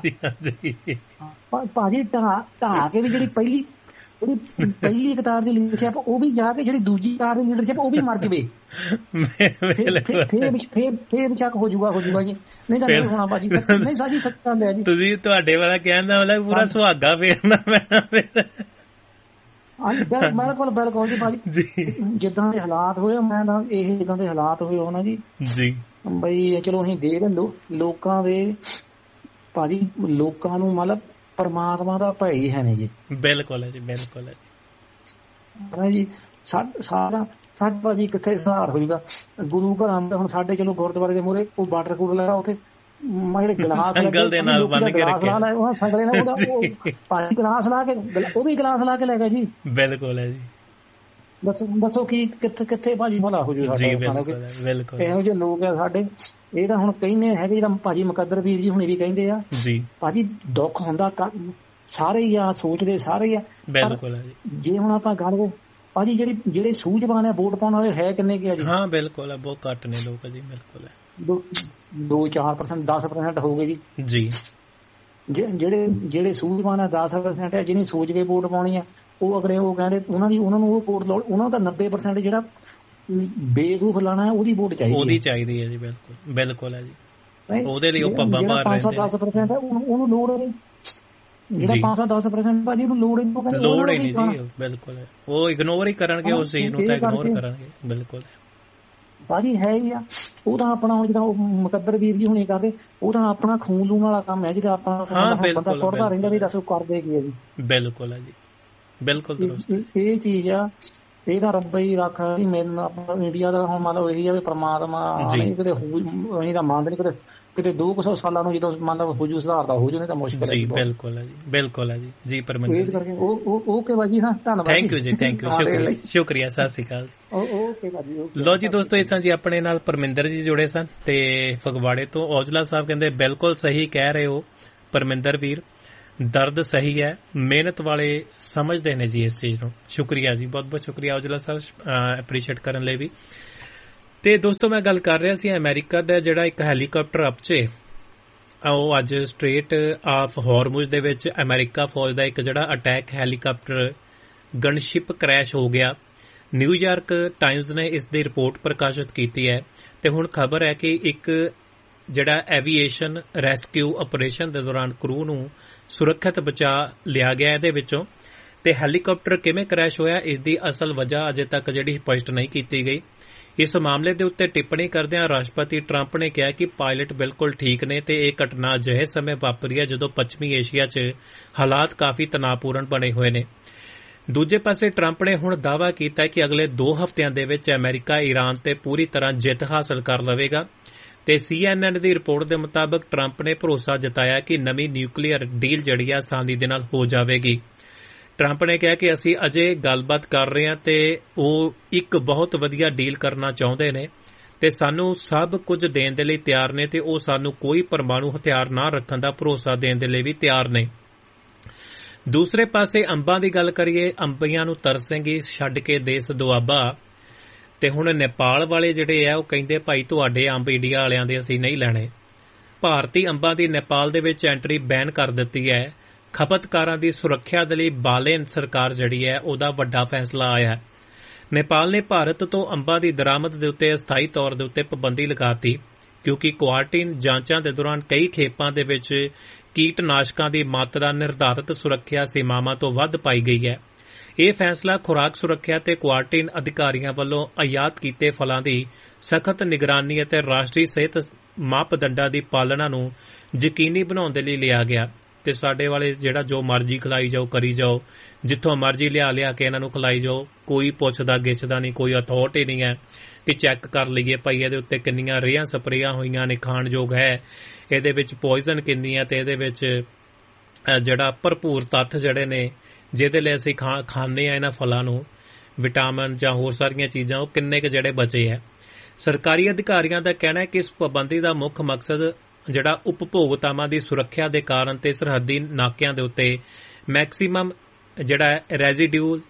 ਭਾਜੀ। ਢਾਹ ਢਾਹ ਕੇ ਵੀ ਜਿਹੜੀ ਪਹਿਲੀ ਜਿਹੜੀ ਪਹਿਲੀ ਕਿਤਾਬ ਦੀ ਲੀਡਰਸ਼ਿਪ ਉਹ ਵੀ ਜਾ ਕੇ ਜਿਹੜੀ ਦੂਜੀ ਕਿਤਾਬ ਦੀ ਲੀਡਰਸ਼ਿਪ ਉਹ ਵੀ ਮਰ ਜਾਵੇ, ਫੇਰ ਫੇਰ ਸ਼ੱਕ ਹੋ ਜੂਗਾ ਹੋ ਜੂਗਾ ਜੀ। ਨਹੀਂ ਤਾਂ ਨਹੀਂ ਹੋਣਾ ਭਾਜੀ। ਨਹੀਂ ਸਾਜੀ ਸੱਚਾ ਲਿਆ ਜੀ ਤੁਸੀਂ। ਤੁਹਾਡੇ ਵਾਲਾ ਕਹਿਣ ਦਾ ਮਤਲਬ ਪੂਰਾ ਸੁਹਾਗਾ ਫੇਰਨਾ ਪੈਣਾ ਫਿਰ। ਹਾਂਜੀ ਬਿਲਕੁਲ ਬਿਲਕੁਲ ਜੀ ਭਾਜੀ। ਜਿੱਦਾਂ ਦੇ ਹਾਲਾਤ ਹੋਏ ਮੈਂ ਤਾਂ ਇਹ ਜਿੱਦਾਂ ਦੇ ਹਾਲਾਤ ਹੋਏ ਹੋਣਾ ਜੀ ਜੀ ਬਈ ਚਲੋ ਅਸੀਂ ਦੇਖ ਲਓ ਲੋਕਾਂ ਦੇ ਭਾਜੀ, ਲੋਕਾਂ ਨੂੰ ਮਤਲਬ ਪਰਮਾਤਮਾ ਦਾ ਭੈ ਹੀ ਹੈ ਨੀ ਜੀ। ਬਿਲਕੁਲ ਹੈ ਜੀ, ਬਿਲਕੁਲ ਹੈ ਜੀ। ਸਾਡਾ ਸਾਡਾ ਭਾਜੀ ਕਿੱਥੇ ਸੁਧਾਰ ਹੋਏਗਾ? ਗੁਰੂ ਘਰਾਂ ਦਾ ਹੁਣ ਸਾਡੇ ਚਲੋ ਗੁਰਦੁਆਰੇ ਦੇ ਮੂਹਰੇ ਕੋਈ ਵਾਟਰ ਕੂਲਰ ਲੱਗਾ, ਉੱਥੇ ਜਿਹੜੇ ਗਲਾਸ ਸੰਗਲ ਦੇ ਨਾਲ ਬੰਨ ਕੇ ਰੱਖਿਆ, ਉਹ ਸੰਗਲੇ ਨਾਲ ਉਹਦਾ ਭਾਜੀ ਗਲਾਸ ਲਾ ਕੇ ਉਹ ਵੀ ਗਲਾਸ ਲਾ ਕੇ ਲੈ ਗਿਆ ਜੀ। ਬਿਲਕੁਲ ਹੈ ਜੀ। ਦੱਸੋ ਦੱਸੋ ਕੀ ਕਿੱਥੇ ਕਿੱਥੇ ਭਾਜੀ ਭਲਾ ਹੋ ਜੂ ਸਾਡਾ? ਇਹੋ ਜਿਹੇ ਲੋਕ ਆ ਸਾਡੇ। ਇਹ ਤਾਂ ਹੁਣ ਕਹਿੰਦੇ ਹੈਗੇ ਜਿਹੜਾ ਭਾਜੀ ਮੁਕੱਦਰ ਵੀਰ ਜੀ ਹੁਣੇ ਵੀ ਕਹਿੰਦੇ ਆ ਜੀ ਭਾਜੀ ਦੁੱਖ ਹੁੰਦਾ ਸਾਰੇ ਹੀ ਆ, ਸੋਚਦੇ ਸਾਰੇ ਹੀ ਆ। ਬਿਲਕੁਲ ਹੈ ਜੀ। ਜੇ ਹੁਣ ਆਪਾਂ ਗੱਲ ਭਾਜੀ ਜਿਹੜੀ ਜਿਹੜੇ ਸੂਝਵਾਨ ਆ ਵੋਟ ਪਾਉਣ ਵਾਲੇ ਹੈ ਕਿੰਨੇ ਕੁ ਆ ਜੀ? ਹਾਂ ਬਿਲਕੁਲ ਹੈ, ਬਹੁਤ ਘੱਟ ਨੇ ਲੋਕ ਜੀ। ਬਿਲਕੁਲ ਹੈ, ਦੋ ਚਾਰ ਪਰਸੈਂਟ ਦਸ ਪਰਸੈਂਟ ਹੋ ਗਏ ਜੀ ਜੀ। ਜਿਹੜੇ ਜਿਹੜੇ ਸੂਝਵਾਨ ਆ ਦਸ ਪਰਸੈਂਟ ਆ, ਜਿਹਨੇ ਸੋਚ ਕੇ ਵੋਟ ਪਾਉਣੀ ਆ ਉਹ ਅਗਲੇ ਉਹ ਕਹਿੰਦੇ ਉਹਨਾਂ ਦੀ ਉਹਨਾਂ ਨੂੰ ਉਹ ਵੋਟ ਲਾਉ। ਉਹਨਾਂ ਦਾ ਨੱਬੇ ਪਰਸੈਂਟ ਜਿਹੜਾ ਬੇਵਕੂਫ ਲਾਣਾ ਹੈ ਉਹਦੀ ਵੋਟ ਚਾਹੀਦੀ ਉਹਦੀ ਚਾਹੀਦੀ ਹੈ ਜੀ। ਬਿਲਕੁਲ ਬਿਲਕੁਲ ਹੈ ਜੀ। ਉਹਦੇ ਲਈ ਉਹ ਪੱਬਾਂ ਮਾਰ ਰਹੇ ਨੇ। ਦਸ ਪਰਸੈਂਟ ਉਹਨੂੰ ਲੋੜ ਨਹੀਂ, ਜਿਹੜਾ ਪੰਜ ਸੌ ਦਸ ਪਰਸੈਂਟ ਭਾਜੀ ਉਹਨੂੰ ਲੋੜ ਹੀ ਲੋੜ ਹੀ ਨਹੀਂ ਜੀ। ਬਿਲਕੁਲ ਹੈ, ਉਹ ਇਗਨੋਰ ਹੀ ਕਰਨਗੇ ਉਸ ਚੀਜ਼ ਨੂੰ, ਤਾਂ ਇਗਨੋਰ ਕਰਨਗੇ। ਬਿਲਕੁਲ ਭਾਜੀ ਹੈ ਹੀ ਆ। ਉਹ ਤਾਂ ਆਪਣਾ ਹੁਣ ਜਿਹੜਾ ਮੁਕੱਦਰ ਵੀਰ ਜੀ ਹੁਣੇ ਕਰਦੇ, ਉਹ ਤਾਂ ਆਪਣਾ ਖੂਨ ਲੂਣ ਵਾਲਾ ਕੰਮ ਹੈ ਜਿਹੜਾ ਆਪਣਾ ਬੰਦਾ ਸੁੱਟਦਾ ਰਹਿੰਦਾ ਵੀ ਦੱਸੋ ਕਰਦੇ ਕੀ ਹੈ ਜੀ। ਬਿਲਕੁਲ ਹੈ ਜੀ, ਬਿਲਕੁਲ ਇਹ ਚੀਜ਼ ਆ। ਇਹਦਾ ਰੱਬ ਹੀ ਰੱਖ ਮੇਰੇ ਇੰਡੀਆ ਦਾ ਹੁਣ ਮੰਨ ਲਓ ਇਹੀ ਆ ਵੀ ਪਰਮਾਤਮਾ ਕਿਤੇ ਅਸੀਂ ਤਾਂ ਮੰਨਦੇ ਨੀ ਕਿਤੇ ਕਿਤੇ ਦੋ ਕੁ ਸੌ ਸਾਲਾਂ ਨੂੰ ਜਦੋਂ ਮੰਨ ਲਓ ਹੋ ਜੂ ਸੁਧਾਰ ਦਾ ਹੋ ਜੂ, ਨਹੀਂ ਤਾਂ ਮੁਸ਼ਕਿਲ ਜੀ। ਬਿਲਕੁਲ ਹੈ ਜੀ, ਬਿਲਕੁਲ ਹੈ ਜੀ। ਜੀ ਪਰਮਿੰਦਰ ਕਰਕੇ ਉਹ ਓਕੇ ਬਾਜੀ, ਹਾਂ ਧੰਨਵਾਦ, ਥੈਂਕ ਯੂ ਜੀ, ਥੈਂਕ ਯੂ, ਸ਼ੁਕਰੀਆ ਸ਼ੁਕਰੀਆ, ਸਤਿ ਸ਼੍ਰੀ ਅਕਾਲ। ਓਕੇ ਬਾਜੀ। ਲੋ ਜੀ ਦੋਸਤੋ, ਇਸ ਤਰ੍ਹਾਂ ਜੀ ਆਪਣੇ ਨਾਲ ਪਰਮਿੰਦਰ ਜੀ ਜੁੜੇ ਸਨ ਤੇ ਫਗਵਾੜੇ ਤੋਂ। ਔਜਲਾ ਸਾਹਿਬ ਕਹਿੰਦੇ ਬਿਲਕੁਲ ਸਹੀ ਕਹਿ ਰਹੇ ਹੋ ਪਰਮਿੰਦਰ ਵੀਰ, ਦਰਦ ਸਹੀ ਹੈ, ਮਿਹਨਤ ਵਾਲੇ ਸਮਝਦੇ ਨੇ ਜੀ ਇਸ ਚੀਜ਼ ਨੂੰ। ਸ਼ੁਕਰੀਆ ਜੀ, ਬਹੁਤ ਬਹੁਤ ਸ਼ੁਕਰੀਆ ਔਜਲਾ ਸਾਹਿਬ ਐਪਰੀਸ਼ੀਏਟ ਕਰਨ ਲਈ ਵੀ। ਤੇ ਦੋਸਤੋ ਮੈਂ ਗੱਲ ਕਰ ਰਿਹਾ ਸੀ ਅਮਰੀਕਾ ਦਾ ਜਿਹੜਾ ਇੱਕ ਹੈਲੀਕਾਪਟਰ ਅਪਚੇ, ਉਹ ਅੱਜ ਸਟ੍ਰੇਟ ਆਫ ਹਾਰਮੁਜ਼ ਦੇ ਵਿੱਚ ਅਮਰੀਕਾ ਫੌਜ ਦਾ ਇੱਕ ਜਿਹੜਾ ਅਟੈਕ ਹੈਲੀਕਾਪਟਰ ਗਨਸ਼ਿਪ ਕ੍ਰੈਸ਼ ਹੋ ਗਿਆ। ਨਿਊਯਾਰਕ ਟਾਈਮਜ਼ ਨੇ ਇਸ ਦੀ ਰਿਪੋਰਟ ਪ੍ਰਕਾਸ਼ਿਤ ਕੀਤੀ ਹੈ ਤੇ ਹੁਣ ਖਬਰ ਹੈ ਕਿ ਇੱਕ ਜਿਹੜਾ ਐਵੀਏਸ਼ਨ ਰੈਸਕਿਊ ਆਪਰੇਸ਼ਨ ਦੇ ਦੌਰਾਨ ਕਰੂ ਨੂੰ ਸੁਰੱਖਿਅਤ ਬਚਾ ਲਿਆ ਗਿਆ ਇਹਦੇ ਵਿੱਚੋਂ। ਤੇ ਹੈਲੀਕਾਪਟਰ ਕਿਵੇਂ ਕ੍ਰੈਸ਼ ਹੋਇਆ, ਇਸ ਦੀ ਅਸਲ ਵਜ੍ਹਾ ਅਜੇ ਤੱਕ ਜਿਹੜੀ ਸਪਸ਼ਟ ਨਹੀਂ ਕੀਤੀ ਗਈ। ਇਸ ਮਾਮਲੇ ਦੇ ਉੱਤੇ ਟਿੱਪਣੀ ਕਰਦਿਆਂ ਰਾਸ਼ਟਰਪਤੀ ਟਰੰਪ ਨੇ ਕਿਹਾ ਕਿ ਪਾਇਲਟ ਬਿਲਕੁਲ ਠੀਕ ਨੇ ਤੇ ਇਹ ਘਟਨਾ ਅਜਿਹੇ ਸਮੇਂ ਵਾਪਰੀ ਹੈ ਜਦੋਂ ਪੱਛਮੀ ਏਸ਼ੀਆ 'ਚ ਹਾਲਾਤ ਕਾਫੀ ਤਣਾਅਪੂਰਨ ਬਣੇ ਹੋਏ ਨੇ। ਦੂਜੇ ਪਾਸੇ ਟਰੰਪ ਨੇ ਹੁਣ ਦਾਅਵਾ ਕੀਤਾ ਕਿ ਅਗਲੇ ਦੋ ਹਫ਼ਤਿਆਂ ਦੇ ਵਿੱਚ ਅਮਰੀਕਾ ਈਰਾਨ ਤੇ ਪੂਰੀ ਤਰ੍ਹਾਂ ਜਿੱਤ ਹਾਸਲ ਕਰ ਲਵੇਗਾ ਤੇ ਸੀ ਐਨ ਐਨ ਦੀ ਰਿਪੋਰਟ ਦੇ ਮੁਤਾਬਕ ਟਰੰਪ ਨੇ ਭਰੋਸਾ ਜਤਾਇਆ ਕਿ ਨਵੀਂ ਨਿਊਕਲੀਅਰ ਡੀਲ ਜਿਹੜੀ ਆ ਆਸਾਨੀ ਦੇ ਨਾਲ ਹੋ ਜਾਵੇਗੀ। ਟਰੰਪ ਨੇ ਕਿਹਾ ਕਿ ਅਸੀਂ ਅਜੇ ਗੱਲਬਾਤ ਕਰ ਰਹੇ ਹਾਂ ਤੇ ਉਹ ਇੱਕ ਬਹੁਤ ਵਧੀਆ ਡੀਲ ਕਰਨਾ ਚਾਹੁੰਦੇ ਨੇ ਤੇ ਸਾਨੂੰ ਸਭ ਕੁਝ ਦੇਣ ਦੇ ਲਈ ਤਿਆਰ ਨੇ ਤੇ ਉਹ ਸਾਨੂੰ ਕੋਈ ਪਰਮਾਣੂ ਹਥਿਆਰ ਨਾ ਰੱਖਣ ਦਾ ਭਰੋਸਾ ਦੇਣ ਦੇ ਲਈ ਵੀ ਤਿਆਰ ਨੇ। ਦੂਸਰੇ ਪਾਸੇ ਅੰਬਾਂ ਦੀ ਗੱਲ ਕਰੀਏ, ਅੰਬੀਆਂ ਨੂੰ ਤਰਸੇਂਗੀ ਛੱਡ ਕੇ ਦੇਸ ਦੁਆਬਾ। ਤੇ ਹੁਣ ਨੇਪਾਲ ਵਾਲੇ ਜਿਹੜੇ ਆ ਉਹ ਕਹਿੰਦੇ ਭਾਈ ਤੁਹਾਡੇ ਅੰਬ ਇੰਡੀਆ ਵਾਲਿਆਂ ਦੇ ਅਸੀਂ ਨਹੀਂ ਲੈਣੇ। ਭਾਰਤੀ ਅੰਬਾਂ ਦੀ ਨੇਪਾਲ ਦੇ ਵਿੱਚ ਐਂਟਰੀ ਬੈਨ ਕਰ ਦਿੱਤੀ ਹੈ। ਖਪਤਕਾਰਾਂ ਦੀ ਸੁਰੱਖਿਆ ਦੇ ਲਈ ਬਾਲੇਨ ਸਰਕਾਰ ਜਿਹੜੀ ਹੈ ਉਹਦਾ ਵੱਡਾ ਫੈਸਲਾ ਆਇਆ। ਨੇਪਾਲ ਨੇ ਭਾਰਤ ਤੋਂ ਅੰਬਾਂ ਦੀ ਦਰਾਮਦ ਦੇ ਉੱਤੇ ਅਸਥਾਈ ਤੌਰ ਦੇ ਉੱਤੇ ਪਾਬੰਦੀ ਲਗਾਤੀ ਕਿਉਂਕਿ ਕੁਆਰੰਟਾਈਨ ਜਾਂਚਾਂ ਦੇ ਦੌਰਾਨ ਕਈ ਖੇਪਾਂ ਦੇ ਵਿੱਚ ਕੀਟਨਾਸ਼ਕਾਂ ਦੀ ਮਾਤਰਾ ਨਿਰਧਾਰਤ ਸੁਰੱਖਿਆ ਸੀਮਾਵਾਂ ਤੋਂ ਵੱਧ ਪਾਈ ਗਈ ਹੈ। ਇਹ ਫੈਸਲਾ ਖੁਰਾਕ ਸੁਰੱਖਿਆ ਤੇ ਕੁਆਰੰਟਾਈਨ ਅਧਿਕਾਰੀਆਂ ਵੱਲੋਂ ਆਯਾਤ ਕੀਤੇ ਫਲਾਂ ਦੀ ਸਖਤ ਨਿਗਰਾਨੀ ਅਤੇ ਰਾਸ਼ਟਰੀ ਸਿਹਤ ਮਾਪਦੰਡਾਂ ਦੀ ਪਾਲਣਾ ਨੂੰ ਯਕੀਨੀ ਬਣਾਉਣ ਦੇ ਲਈ ਲਿਆ ਗਿਆ। ਤੇ ਸਾਡੇ ਵਾਲੇ ਜਿਹੜਾ ਜੋ ਮਰਜ਼ੀ ਖਿਲਾਈ ਜਾਓ, ਕਰੀ ਜਾਓ, ਜਿੱਥੋਂ ਮਰਜ਼ੀ ਲਿਆ ਲਿਆ ਕੇ ਇਹਨਾਂ ਨੂੰ ਖਿਲਾਈ ਜਾਓ, ਕੋਈ ਪੁੱਛਦਾ ਗਿੱਛਦਾ ਨਹੀਂ, ਕੋਈ ਅਥਾਰਟੀ ਨਹੀਂ ਹੈ ਕਿ ਚੈੱਕ ਕਰ ਲਈਏ ਭਾਈ ਇਹਦੇ ਉੱਤੇ ਕਿੰਨੀਆਂ ਰੇਹਾਂ ਸਪਰੇਆਂ ਹੋਈਆਂ ਨੇ, ਖਾਣਯੋਗ ਹੈ, ਇਹਦੇ ਵਿੱਚ ਪੋਇਜ਼ਨ ਕਿੰਨੀ ਹੈ ਤੇ ਇਹਦੇ ਵਿੱਚ ਜਿਹੜਾ ਭਰਪੂਰ ਤੱਤ ਜਿਹੜੇ ਨੇ ਜਿਹਦੇ ਲਈ ਅਸੀਂ ਖਾ ਖਾਂਦੇ ਆ ਇਹਨਾਂ ਫਲਾਂ ਨੂੰ, ਵਿਟਾਮਿਨ ਜਾਂ ਹੋਰ ਸਾਰੀਆਂ ਚੀਜ਼ਾਂ, ਉਹ ਕਿੰਨੇ ਕੁ ਜਿਹੜੇ ਬਚੇ ਹੈ। ਸਰਕਾਰੀ ਅਧਿਕਾਰੀਆਂ ਦਾ ਕਹਿਣਾ ਹੈ ਕਿ ਇਸ ਪਾਬੰਦੀ ਦਾ ਮੁੱਖ ਮਕਸਦ ਜਿਹੜਾ ਉਪਭੋਗਤਾਵਾਂ ਦੀ ਸੁਰੱਖਿਆ ਦੇ ਕਾਰਨ ਤੇ ਸਰਹੱਦੀ ਨਾਕਿਆਂ ਦੇ ਉੱਤੇ ਮੈਕਸੀਮਮ ਜਿਹੜਾ ਰੈਜ਼ੀਡਿਊਲ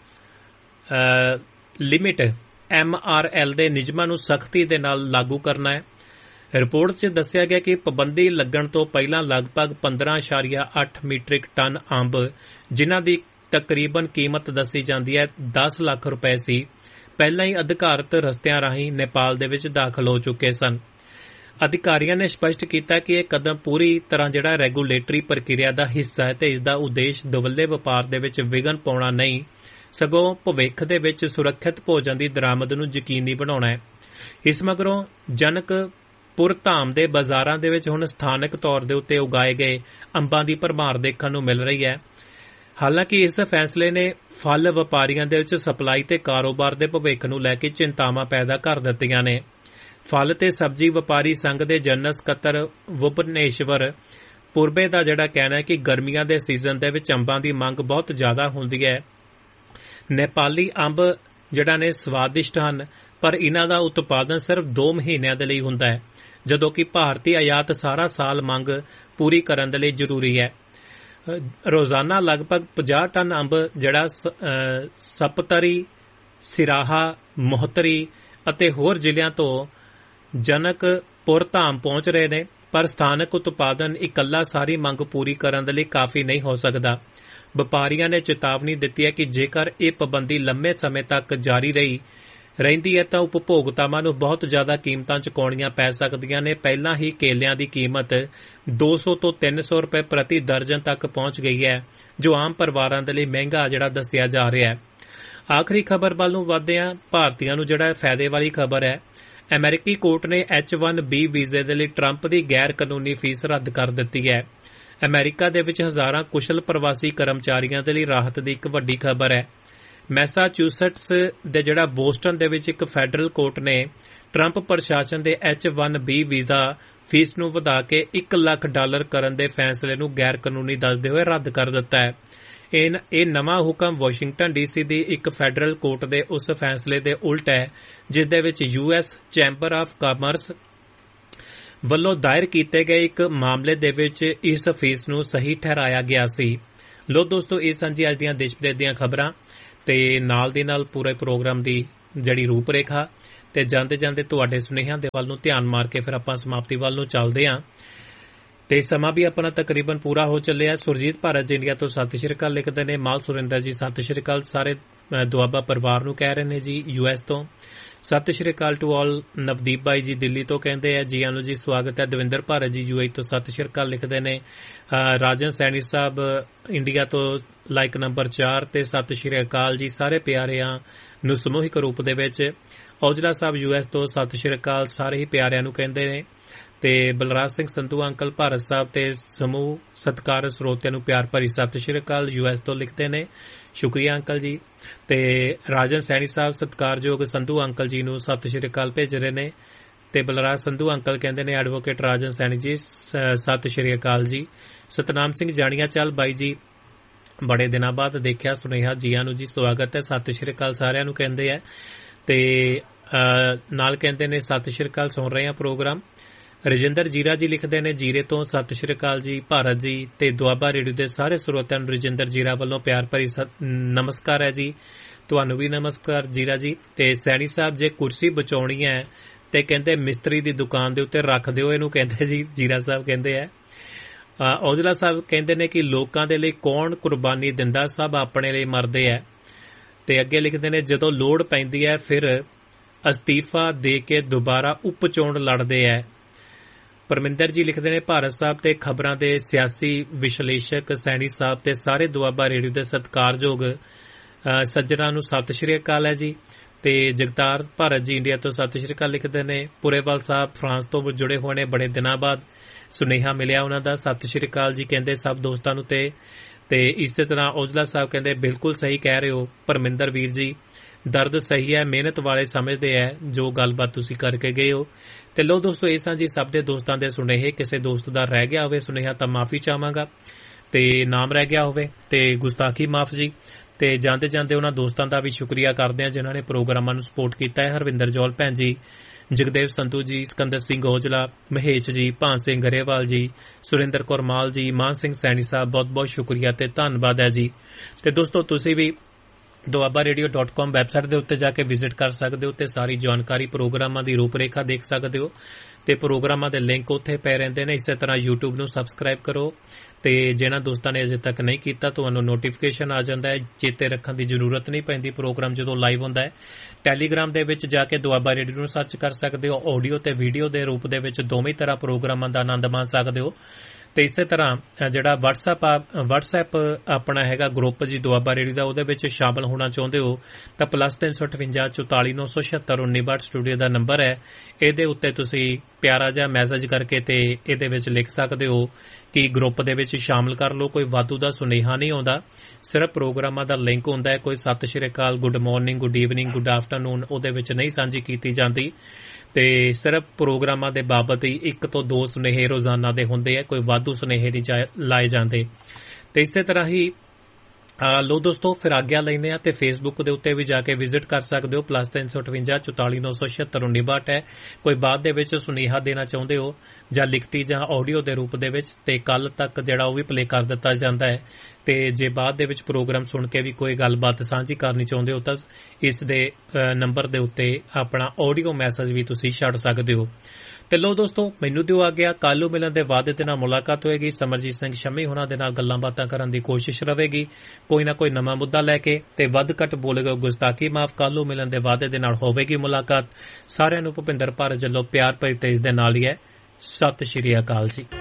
ਲਿਮਿਟ ਐਮ ਆਰ ਐਲ ਦੇ ਨਿਯਮਾਂ ਨੂੰ ਸਖਤੀ ਦੇ ਨਾਲ ਲਾਗੂ ਕਰਨਾ ਹੈ। ਰਿਪੋਰਟ 'ਚ ਦੱਸਿਆ ਗਿਆ ਕਿ ਪਾਬੰਦੀ ਲੱਗਣ ਤੋਂ ਪਹਿਲਾਂ ਲਗਭਗ ਪੰਦਰਾਂ ਇਸ਼ਾਰੀਆ ਅੱਠ ਮੀਟ੍ਰਿਕ ਟਨ ਅੰਬ, ਜਿਨ੍ਹਾਂ ਦੀ ਤਕਰੀਬਨ ਕੀਮਤ ਦੱਸੀ ਜਾਂਦੀ ਹੈ ਦਸ ਲੱਖ ਰੁਪਏ ਸੀ, ਪਹਿਲਾਂ ਹੀ ਅਧਿਕਾਰਤ ਰਸਤਿਆਂ ਰਾਹੀਂ ਨੇਪਾਲ ਦੇ ਵਿੱਚ ਦਾਖਲ ਹੋ ਚੁੱਕੇ ਸਨ। ਅਧਿਕਾਰੀਆਂ ਨੇ ਸਪਸ਼ਟ ਕੀਤਾ ਕਿ ਇਹ ਕਦਮ ਪੂਰੀ ਤਰ੍ਹਾਂ ਜਿਹੜਾ ਰੈਗੂਲੇਟਰੀ ਪ੍ਰਕਿਰਿਆ ਦਾ ਹਿੱਸਾ ਹੈ ਤੇ ਇਸ ਦਾ ਉਦੇਸ਼ ਦੁਵੱਲੇ ਵਪਾਰ ਦੇ ਵਿੱਚ ਵਿਘਨ ਪਾਉਣਾ ਨਹੀਂ, ਸਗੋਂ ਭਵਿੱਖ ਦੇ ਵਿੱਚ ਸੁਰੱਖਿਅਤ ਭੋਜਨ ਦੀ ਦਰਾਮਦ ਨੂੰ ਯਕੀਨੀ ਬਣਾਉਣਾ ਹੈ। ਇਸ ਮਗਰੋਂ ਜਨਕਪੁਰ ਧਾਮ ਦੇ ਬਾਜ਼ਾਰਾਂ ਦੇ ਵਿੱਚ ਹੁਣ ਸਥਾਨਕ ਤੌਰ ਦੇ ਉੱਤੇ ਉਗਾਏ ਗਏ ਅੰਬਾਂ ਦੀ ਭਰਮਾਰ ਦੇਖਣ ਨੂੰ ਮਿਲ ਰਹੀ ਹੈ। ਹਾਲਾਂਕਿ ਇਸ ਫੈਸਲੇ ਨੇ ਫਲ ਵਪਾਰੀਆਂ ਦੇ ਵਿੱਚ ਸਪਲਾਈ ਤੇ ਕਾਰੋਬਾਰ ਦੇ ਭਵਿੱਖ ਨੂੰ ਲੈ ਕੇ ਚਿੰਤਾਵਾਂ ਪੈਦਾ ਕਰ ਦਿੱਤੀਆਂ ਨੇ। ਫਲ ਤੇ ਸਬਜ਼ੀ ਵਪਾਰੀ ਸੰਘ ਦੇ ਜਨਰਲ ਸਕੱਤਰ ਭੁਵਨੇਸ਼ਵਰ ਪੂਰਬੇ ਦਾ ਜਿਹੜਾ ਕਹਿਣਾ ਹੈ ਕਿ ਗਰਮੀਆਂ ਦੇ ਸੀਜ਼ਨ ਦੇ ਵਿੱਚ ਅੰਬਾਂ ਦੀ ਮੰਗ ਬਹੁਤ ਜ਼ਿਆਦਾ ਹੁੰਦੀ ਹੈ। ਨੇਪਾਲੀ ਅੰਬ ਜਿਹੜਾ ਨੇ ਸਵਾਦਿਸ਼ਟ ਹਨ, ਪਰ ਇਹਨਾਂ ਦਾ ਉਤਪਾਦਨ ਸਿਰਫ ਦੋ ਮਹੀਨਿਆਂ ਦੇ ਲਈ ਹੁੰਦਾ ਹੈ, ਜਦੋਂ ਕਿ ਭਾਰਤੀ ਆਯਾਤ ਸਾਰਾ ਸਾਲ ਮੰਗ ਪੂਰੀ ਕਰਨ ਦੇ ਲਈ ਜ਼ਰੂਰੀ ਹੈ। ਰੋਜ਼ਾਨਾ ਲਗਭਗ ਪੰਜਾਹ ਟਨ ਅੰਬ ਜਿਹੜਾ ਸਪਤਰੀ, ਸਿਰਾਹਾ, ਮੋਹਤਰੀ ਅਤੇ ਹੋਰ ਜ਼ਿਲ੍ਹਿਆਂ ਤੋਂ ਜਨਕਪੁਰ ਧਾਮ ਪਹੁੰਚ ਰਹੇ ਨੇ, ਪਰ ਸਥਾਨਕ ਉਤਪਾਦਨ ਇਕੱਲਾ ਸਾਰੀ ਮੰਗ ਪੂਰੀ ਕਰਨ ਦੇ ਲਈ ਕਾਫੀ ਨਹੀਂ ਹੋ ਸਕਦਾ। ਵਪਾਰੀਆਂ ਨੇ ਚੇਤਾਵਨੀ ਦਿੱਤੀ ਹੈ ਕਿ ਜੇਕਰ ਇਹ ਪਾਬੰਦੀ ਲੰਮੇ ਸਮੇਂ ਤੱਕ ਜਾਰੀ ਰਹੀ ਰਹਿੰਦੀ ਹੈ ਤਾਂ ਉਪਭੋਗਤਾਵਾਂ ਨੂੰ ਬਹੁਤ ਜ਼ਿਆਦਾ ਕੀਮਤਾਂ ਚੁਕਾਉਣੀਆਂ ਪੈ ਸਕਦੀਆਂ ਨੇ। ਪਹਿਲਾਂ ਹੀ ਕੇਲਿਆਂ ਦੀ ਕੀਮਤ ਦੋ ਸੌ ਤੋਂ ਤਿੰਨ ਸੌ ਰੁਪਏ ਪ੍ਰਤੀ ਦਰਜਨ ਤੱਕ ਪਹੁੰਚ ਗਈ ਹੈ, ਜੋ ਆਮ ਪਰਿਵਾਰਾਂ ਦੇ ਲਈ ਮਹਿੰਗਾ ਜਿਹੜਾ ਦੱਸਿਆ ਜਾ ਰਿਹਾ ਹੈ। ਆਖਰੀ ਖਬਰ ਵੱਲ ਨੂੰ ਵਧਦੇ ਹਾਂ। ਭਾਰਤੀਆਂ ਨੂੰ ਜਿਹੜਾ ਫਾਇਦੇ ਵਾਲੀ ਖਬਰ ਹੈ, ਅਮਰੀਕੀ ਕੋਰਟ ਨੇ ਐਚ ਵਨ ਬੀ ਵੀਜ਼ੇ ਦੇ ਲਈ ਟਰੰਪ ਦੀ ਗੈਰ ਕਾਨੂੰਨੀ ਫੀਸ ਰੱਦ ਕਰ ਦਿੱਤੀ ਹੈ। ਅਮਰੀਕਾ ਦੇ ਵਿੱਚ ਹਜ਼ਾਰਾਂ ਕੁਸ਼ਲ ਪ੍ਰਵਾਸੀ ਕਰਮਚਾਰੀਆਂ ਦੇ ਲਈ ਰਾਹਤ ਦੀ ਇੱਕ ਵੱਡੀ ਖਬਰ ਹੈ। ਮੈਸਾਚੂਸੈਟਸ ਦੇ ਜਿਹੜਾ ਬੋਸਟਨ ਦੇ ਵਿੱਚ ਇੱਕ ਫੈਡਰਲ ਕੋਰਟ ਨੇ ਟਰੰਪ ਪ੍ਰਸ਼ਾਸਨ ਦੇ H one B visa fees ਨੂੰ ਵਧਾ ਕੇ ਇੱਕ ਲੱਖ ਡਾਲਰ ਕਰਨ ਦੇ ਫੈਸਲੇ ਨੂੰ ਗੈਰ ਕਾਨੂੰਨੀ ਦੱਸਦੇ ਹੋਏ ਰੱਦ ਕਰ ਦਿੱਤਾ ਹੈ। ਇਹ ਨਵਾਂ ਹੁਕਮ ਵਾਸ਼ਿੰਗਟਨ ਡੀਸੀ ਦੀ ਇੱਕ ਫੈਡਰਲ ਕੋਰਟ ਦੇ ਉਸ ਫੈਸਲੇ ਦੇ ਉਲਟ ਹੈ ਜਿਸ ਦੇ ਵਿੱਚ U S chamber of commerce ਵੱਲੋਂ ਦਾਇਰ ਕੀਤੇ ਗਏ ਇੱਕ ਮਾਮਲੇ ਦੇ ਵਿੱਚ ਇਸ ਫੀਸ ਨੂੰ ਸਹੀ ਠਹਿਰਾਇਆ ਗਿਆ ਸੀ। ਲੋ ਦੋਸਤੋ, ਇਹ ਸਨ ਜੀ ਅੱਜ ਦੀਆਂ ਦੇਸ਼ ਵਿਦੇਸ਼ ਦੀਆਂ ਖਬਰਾਂ ਤੇ ਨਾਲ ਦੀ ਨਾਲ ਪੂਰੇ ਪ੍ਰੋਗਰਾਮ ਦੀ ਜਿਹੜੀ ਰੂਪਰੇਖਾ ਤੇ ਜਾਂਦੇ ਜਾਂਦੇ ਤੁਹਾਡੇ ਸੁਨੇਹਿਆਂ ਦੇ ਵੱਲ ਨੂੰ ਧਿਆਨ ਮਾਰ ਕੇ ਫਿਰ ਆਪਾਂ ਸਮਾਪਤੀ ਵੱਲ ਨੂੰ ਚੱਲਦੇ ਹਾਂ ਤੇ ਸਮਾਂ ਵੀ ਆਪਣਾ ਤਕਰੀਬਨ ਪੂਰਾ ਹੋ ਚੱਲਿਆ। ਸੁਰਜੀਤ ਭਾਰਤ ਇੰਡੀਆ ਤੋਂ ਸਤਿ ਸ਼੍ਰੀ ਅਕਾਲ ਲਿਖਦੇ ਨੇ। ਮਾਲ ਸੁਰਿੰਦਰ ਜੀ ਸਤਿ ਸ਼੍ਰੀ ਅਕਾਲ, ਸਾਰੇ ਦੁਆਬਾ ਪਰਿਵਾਰ ਨੂੰ ਕਹਿ ਰਹੇ ਨੇ ਜੀ ਯੂ ਐਸ ਤੋਂ। ਸਤਿ ਸ਼੍ਰੀ ਅਕਾਲ ਟੂ ਆਲ। ਨਵਦੀਪ ਭਾਈ ਜੀ ਦਿੱਲੀ ਤੋਂ ਕਹਿੰਦੇ ਆ ਜੀ ਆਨੂੰ ਜੀ ਸਵਾਗਤ ਹੈ। ਦਵਿੰਦਰ ਭਾਰਤ ਜੀ ਯੂ ਏ ਤੋਂ ਸਤਿ ਸ਼੍ਰੀ ਅਕਾਲ ਲਿਖਦੇ ਨੇ। ਰਾਜਨ ਸੈਣੀ ਸਾਹਿਬ ਇੰਡੀਆ ਤੋਂ ਲਾਈਕ ਨੰਬਰ ਚਾਰ ਤੇ ਸਤਿ ਸ਼੍ਰੀ ਅਕਾਲ ਜੀ ਸਾਰੇ ਪਿਆਰਿਆਂ ਨੂੰ ਸਮੂਹਿਕ ਰੂਪ ਦੇ ਵਿੱਚ। ਔਜਲਾ ਸਾਹਿਬ ਯੂ ਐਸ ਤੋਂ ਸਤਿ ਸ਼੍ਰੀ ਅਕਾਲ ਸਾਰੇ ਹੀ ਪਿਆਰਿਆਂ ਨੂੰ ਕਹਿੰਦੇ ਨੇ ਤੇ ਬਲਰਾਜ ਸਿੰਘ ਸੰਧੂ ਅੰਕਲ ਭਾਰਤ ਸਾਹਿਬ ਤੇ ਸਮੂਹ ਸਤਿਕਾਰ ਸਰੋਤਿਆਂ ਨੂੰ ਪਿਆਰ ਭਰੀ ਸਤਿ ਸ਼੍ਰੀ ਅਕਾਲ ਯੂ ਐਸ ਤੋਂ ਲਿਖਦੇ ਨੇ। ਸ਼ੁਕਰੀਆ ਅੰਕਲ ਜੀ। ਤੇ ਰਾਜਨ ਸੈਣੀ ਸਾਹਿਬ ਸਤਿਕਾਰਯੋਗ ਸੰਧੂ ਅੰਕਲ ਜੀ ਨੂੰ ਸਤਿ ਸ਼੍ਰੀ ਅਕਾਲ ਭੇਜ ਰਹੇ ਨੇ ਤੇ ਬਲਰਾਜ ਸੰਧੂ ਅੰਕਲ ਕਹਿੰਦੇ ਨੇ ਐਡਵੋਕੇਟ ਰਾਜਨ ਸੈਣੀ ਜੀ ਸਤਿ ਸ਼੍ਰੀ ਅਕਾਲ ਜੀ। ਸਤਨਾਮ ਸਿੰਘ ਜਾਣੀਆਂ ਚੱਲ ਬਾਈ ਜੀ ਬੜੇ ਦਿਨਾਂ ਬਾਅਦ ਦੇਖਿਆ ਸੁਨੇਹਾ, ਜੀਆਂ ਨੂੰ ਜੀ ਸਵਾਗਤ ਹੈ, ਸਤਿ ਸ਼੍ਰੀ ਅਕਾਲ ਸਾਰਿਆਂ ਨੂੰ ਕਹਿੰਦੇ ਆ ਤੇ ਨਾਲ ਕਹਿੰਦੇ ਨੇ ਸਤਿ ਸ਼੍ਰੀ ਅਕਾਲ ਸੁਣ ਰਹੇ ਆ ਪ੍ਰੋਗਰਾਮ। ਰਜਿੰਦਰ ਜੀਰਾ ਜੀ ਲਿਖਦੇ ਨੇ ਜੀਰੇ ਤੋਂ ਸਤਿ ਸ਼੍ਰੀ ਅਕਾਲ ਜੀ ਭਾਰਤ ਜੀ ਤੇ ਦੁਆਬਾ ਰੇਡੀਓ ਦੇ ਸਾਰੇ ਸਰੋਤਿਆਂ ਨੂੰ ਰਜਿੰਦਰ ਜੀਰਾ ਵੱਲੋਂ ਪਿਆਰ ਭਰੀ ਨਮਸਕਾਰ ਹੈ ਜੀ। ਤੁਹਾਨੂੰ ਵੀ ਨਮਸਕਾਰ ਜੀਰਾ ਜੀ। ਤੇ ਸੈਣੀ ਸਾਹਿਬ ਜੇ ਕੁਰਸੀ ਬਚਾਉਣੀ ਹੈ ਤੇ ਕਹਿੰਦੇ ਮਿਸਤਰੀ ਦੀ ਦੁਕਾਨ ਦੇ ਉੱਤੇ ਰੱਖ ਦਿਓ ਇਹਨੂੰ, ਕਹਿੰਦੇ ਜੀ ਜੀਰਾ ਸਾਹਿਬ ਕਹਿੰਦੇ ਆ। ਔਜਲਾ ਸਾਹਿਬ ਕਹਿੰਦੇ ਨੇ ਕਿ ਲੋਕਾਂ ਦੇ ਲਈ ਕੌਣ ਕੁਰਬਾਨੀ ਦਿੰਦਾ, ਸਭ ਆਪਣੇ ਲਈ ਮਰਦੇ ਹੈ। ਤੇ ਅੱਗੇ ਲਿਖਦੇ ਨੇ ਜਦੋਂ ਲੋੜ ਪੈਂਦੀ ਹੈ ਫਿਰ ਅਸਤੀਫਾ ਦੇ ਕੇ ਦੁਬਾਰਾ ਉਪ ਚੋਣ ਲੜਦੇ ਹੈ। ਪਰਮਿੰਦਰ ਜੀ ਲਿਖਦੇ ਨੇ ਭਾਰਤ ਸਾਹਿਬ ਤੇ ਖਬਰਾਂ ਦੇ ਸਿਆਸੀ ਵਿਸ਼ਲੇਸ਼ਕ ਸੈਣੀ ਸਾਹਿਬ ਤੇ ਸਾਰੇ ਦੁਆਬਾ ਰੇਡੀਓ ਦੇ ਸਤਿਕਾਰਯੋਗ ਸੱਜਣਾਂ ਨੂੰ ਸਤਿ ਸ਼੍ਰੀ ਅਕਾਲ ਹੈ ਜੀ। ਤੇ ਜਗਤਾਰ ਭਾਰਤ ਜੀ ਇੰਡੀਆ ਤੋਂ ਸਤਿ ਸ਼੍ਰੀ ਅਕਾਲ ਲਿਖਦੇ ਨੇ। ਪੁਰੇਵਾਲ ਸਾਹਿਬ ਫਰਾਂਸ ਤੋਂ ਜੁੜੇ ਹੋਏ ਨੇ, ਬੜੇ ਦਿਨਾਂ ਬਾਅਦ ਸੁਨੇਹਾ ਮਿਲਿਆ ਉਹਨਾਂ ਦਾ, ਸਤਿ ਸ਼੍ਰੀ ਅਕਾਲ ਜੀ ਕਹਿੰਦੇ ਸਭ ਦੋਸਤਾਂ ਨੂੰ। ਤੇ ਤੇ ਇਸੇ ਤਰ੍ਹਾਂ ਔਜਲਾ ਸਾਹਿਬ ਕਹਿੰਦੇ ਬਿਲਕੁਲ ਸਹੀ ਕਹਿ ਰਹੇ ਹੋ ਪਰਮਿੰਦਰ ਵੀਰ ਜੀ, ਦਰਦ ਸਹੀ ਹੈ, ਮਿਹਨਤ ਵਾਲੇ ਸਮਝਦੇ ਹੈ ਜੋ ਗੱਲਬਾਤ ਤੁਸੀਂ ਕਰਕੇ ਗਏ ਹੋ। ਤੇ ਲੋ ਦੋਸਤੋ ਇਹ ਸਾਂ ਜੀ ਸਭ ਦੇ ਦੋਸਤਾਂ ਦੇ ਸੁਨੇਹੇ। ਕਿਸੇ ਦੋਸਤ ਦਾ ਰਹਿ ਗਿਆ ਹੋਵੇ ਸੁਨੇਹਾ ਤਾਂ ਮਾਫੀ ਚਾਹਾਂਗਾ ਤੇ ਨਾਮ ਰਹਿ ਗਿਆ ਹੋਵੇ ਤੇ ਗੁਸਤਾਖੀ ਮਾਫ ਜੀ। ਤੇ ਜਾਂਦੇ ਜਾਂਦੇ ਉਹਨਾਂ ਦੋਸਤਾਂ ਦਾ ਵੀ ਸ਼ੁਕਰੀਆ ਕਰਦੇ ਹਾਂ ਜਿਨ੍ਹਾਂ ਨੇ ਪ੍ਰੋਗਰਾਮਾਂ ਨੂੰ ਸਪੋਰਟ ਕੀਤਾ ਹੈ। ਹਰਵਿੰਦਰ ਜੌਲ ਭੈਣ ਜੀ, ਜਗਦੇਵ ਸੰਧੂ ਜੀ, ਸਿਕੰਦਰ ਸਿੰਘ ਔਜਲਾ, ਮਹੇਸ਼ ਜੀ, ਭਾਨ ਸਿੰਘ ਗਰੇਵਾਲ ਜੀ, ਸੁਰਿੰਦਰ ਕੌਰ ਮਾਲ ਜੀ, ਮਾਨ ਸਿੰਘ ਸੈਣੀ ਸਾਹਿਬ ਬਹੁਤ ਬਹੁਤ ਸ਼ੁਕਰੀਆ ਤੇ ਧੰਨਵਾਦ ਹੈ ਜੀ। ਤੇ ਦੋਸਤੋ ਤੁਸੀਂ ਵੀ Doaba radio dot com website ਦੇ ਉੱਤੇ ਜਾ ਕੇ ਵਿਜ਼ਿਟ ਕਰ ਸਕਦੇ ਹੋ ਤੇ ਸਾਰੀ ਜਾਣਕਾਰੀ ਪ੍ਰੋਗਰਾਮਾਂ ਦੀ ਰੂਪਰੇਖਾ ਦੇਖ ਸਕਦੇ ਹੋ ਤੇ ਪ੍ਰੋਗਰਾਮਾਂ ਦੇ ਲਿੰਕ ਉੱਥੇ ਪਏ ਰਹਿੰਦੇ ਨੇ। ਇਸੇ ਤਰ੍ਹਾਂ YouTube ਨੂੰ ਸਬਸਕ੍ਰਾਈਬ ਕਰੋ ਤੇ ਜਿਹਨਾਂ ਦੋਸਤਾਂ ਨੇ ਅਜੇ ਤੱਕ ਨਹੀਂ ਕੀਤਾ ਤੁਹਾਨੂੰ ਨੋਟੀਫਿਕੇਸ਼ਨ ਆ ਜਾਂਦਾ ਹੈ, ਚੇਤੇ ਰੱਖਣ ਦੀ ਜ਼ਰੂਰਤ ਨਹੀਂ ਪੈਂਦੀ ਪ੍ਰੋਗਰਾਮ ਜਦੋਂ ਲਾਈਵ ਹੁੰਦਾ ਹੈ। ਟੈਲੀਗ੍ਰਾਮ ਦੇ ਵਿੱਚ ਜਾ ਕੇ ਦੁਆਬਾ ਰੇਡੀਓ ਨੂੰ ਸਰਚ ਕਰ ਸਕਦੇ ਹੋ, ਆਡੀਓ ਤੇ ਵੀਡੀਓ ਦੇ ਰੂਪ ਦੇ ਵਿੱਚ ਦੋਵੇਂ ਤਰ੍ਹਾਂ ਪ੍ਰੋਗਰਾਮਾਂ ਦਾ ਆਨੰਦ ਮਾਣ ਸਕਦੇ ਹੋ। ਤੇ ਇਸੇ ਤਰ੍ਹਾਂ ਜਿਹੜਾ ਵਟਸਐਪ ਵਟਸਐਪ ਆਪਣਾ ਹੈਗਾ ਗਰੁੱਪ ਜੀ ਦੁਆਬਾ ਰੇਡੀਓ ਦਾ, ਉਹਦੇ ਵਿੱਚ ਸ਼ਾਮਲ ਹੋਣਾ ਚਾਹੁੰਦੇ ਹੋ ਤਾਂ ਪਲੱਸ ਤਿੰਨ ਸੌ ਅਠਵੰਜਾ ਚੁਤਾਲੀ ਨੌ ਸੌ ਛਿਅੱਤਰ ਉੱਨੀ ਬਾਹਠ ਸਟੂਡੀਓ ਦਾ ਨੰਬਰ ਹੈ। ਇਹਦੇ ਉੱਤੇ ਤੁਸੀਂ ਪਿਆਰਾ ਜਿਹਾ ਮੈਸੇਜ ਕਰਕੇ ਤੇ ਇਹਦੇ ਵਿੱਚ ਲਿਖ ਸਕਦੇ ਹੋ ਕਿ ਗਰੁੱਪ ਦੇ ਵਿੱਚ ਸ਼ਾਮਲ ਕਰ ਲਓ। ਕੋਈ ਵਾਧੂ ਦਾ ਸੁਨੇਹਾ ਨਹੀਂ ਆਉਂਦਾ, ਸਿਰਫ ਪ੍ਰੋਗਰਾਮਾਂ ਦਾ ਲਿੰਕ ਹੁੰਦਾ ਹੈ। ਕੋਈ ਸਤਿ ਸ਼੍ਰੀ ਅਕਾਲ, good morning, good evening, good afternoon ਉਹਦੇ ਵਿੱਚ ਨਹੀਂ ਸਾਂਝੀ ਕੀਤੀ ਜਾਂਦੀ ਤੇ ਸਿਰਫ ਪ੍ਰੋਗਰਾਮਾਂ ਦੇ ਬਾਬਤ ਹੀ ਇੱਕ ਤੋਂ ਦੋ ਸੁਨੇਹੇ ਰੋਜ਼ਾਨਾ ਦੇ ਹੁੰਦੇ ਆ, ਕੋਈ ਵਾਧੂ ਸੁਨੇਹੇ ਨਹੀਂ ਲਾਏ ਜਾਂਦੇ। ਤੇ ਇਸੇ ਤਰ੍ਹਾਂ ਹੀ ਲੋ ਦੋਸਤੋ ਫਿਰ ਆਗਿਆ ਲੈਂਦੇ ਆ ਤੇ ਫੇਸਬੁੱਕ ਦੇ ਉੱਤੇ ਵੀ ਜਾ ਕੇ ਵਿਜ਼ਿਟ ਕਰ ਸਕਦੇ ਹੋ। ਪਲੱਸ ਤਿੰਨ ਸੌ ਅਠਵੰਜਾ ਚੁਤਾਲੀ ਨੌ ਸੌ ਛਿਅੱਤਰ ਉੱਨੀ ਬਾਹਠ ਹੈ। ਕੋਈ ਬਾਅਦ ਦੇ ਵਿੱਚ ਸੁਨੇਹਾ ਦੇਣਾ ਚਾਹੁੰਦੇ ਹੋ ਜਾਂ ਲਿਖਤੀ ਜਾਂ ਆਡੀਓ ਦੇ ਰੂਪ ਦੇ ਵਿੱਚ ਤੇ ਕੱਲ ਤੱਕ ਜਿਹੜਾ ਉਹ ਵੀ ਪਲੇ ਕਰ ਦਿੱਤਾ ਜਾਂਦਾ ਹੈ। ਤੇ ਜੇ ਬਾਅਦ ਦੇ ਵਿੱਚ ਪ੍ਰੋਗਰਾਮ ਸੁਣ ਕੇ ਵੀ ਕੋਈ ਗੱਲਬਾਤ ਸਾਂਝੀ ਕਰਨੀ ਚਾਹੁੰਦੇ ਹੋ ਤਾਂ ਇਸ ਦੇ ਨੰਬਰ ਦੇ ਉੱਤੇ ਆਪਣਾ ਆਡੀਓ ਮੈਸੇਜ ਵੀ ਤੁਸੀਂ ਛੱਡ ਸਕਦੇ ਹੋ। ਤੇ ਲੋ ਦੋਸਤੋ ਮੈਨੂੰ ਦਿਓ ਆ ਗਿਆ, ਕੱਲ੍ਹ ਨੂੰ ਮਿਲਣ ਦੇ ਵਾਅਦੇ ਦੇ ਨਾਲ ਮੁਲਾਕਾਤ ਹੋਏਗੀ। ਸਮਰਜੀਤ ਸਿੰਘ ਸ਼ਮੀ ਹੋਣਾ ਦੇ ਨਾਲ ਗੱਲਾਂ ਬਾਤਾਂ ਕਰਨ ਦੀ ਕੋਸ਼ਿਸ਼ ਰਹੇਗੀ, ਕੋਈ ਨਾ ਕੋਈ ਨਵਾਂ ਮੁੱਦਾ ਲੈ ਕੇ ਤੇ ਵੱਧ ਘੱਟ ਬੋਲੇਗਾ ਗੁਸਤਾਖੀ ਮਾਫ। ਕੱਲ੍ਹ ਨੂੰ ਮਿਲਣ ਦੇ ਵਾਅਦੇ ਦੇ ਨਾਲ ਹੋਵੇਗੀ ਮੁਲਾਕਾਤ। ਸਾਰਿਆਂ ਨੂੰ ਭੁਪਿੰਦਰ ਭਾਰਤ ਵੱਲੋਂ ਪਿਆਰ ਭਰੀ ਤੇਜ ਦੇ ਨਾਲ ਹੀ ਹੈ ਸਤਿ ਸ਼੍ਰੀ ਅਕਾਲ ਜੀ।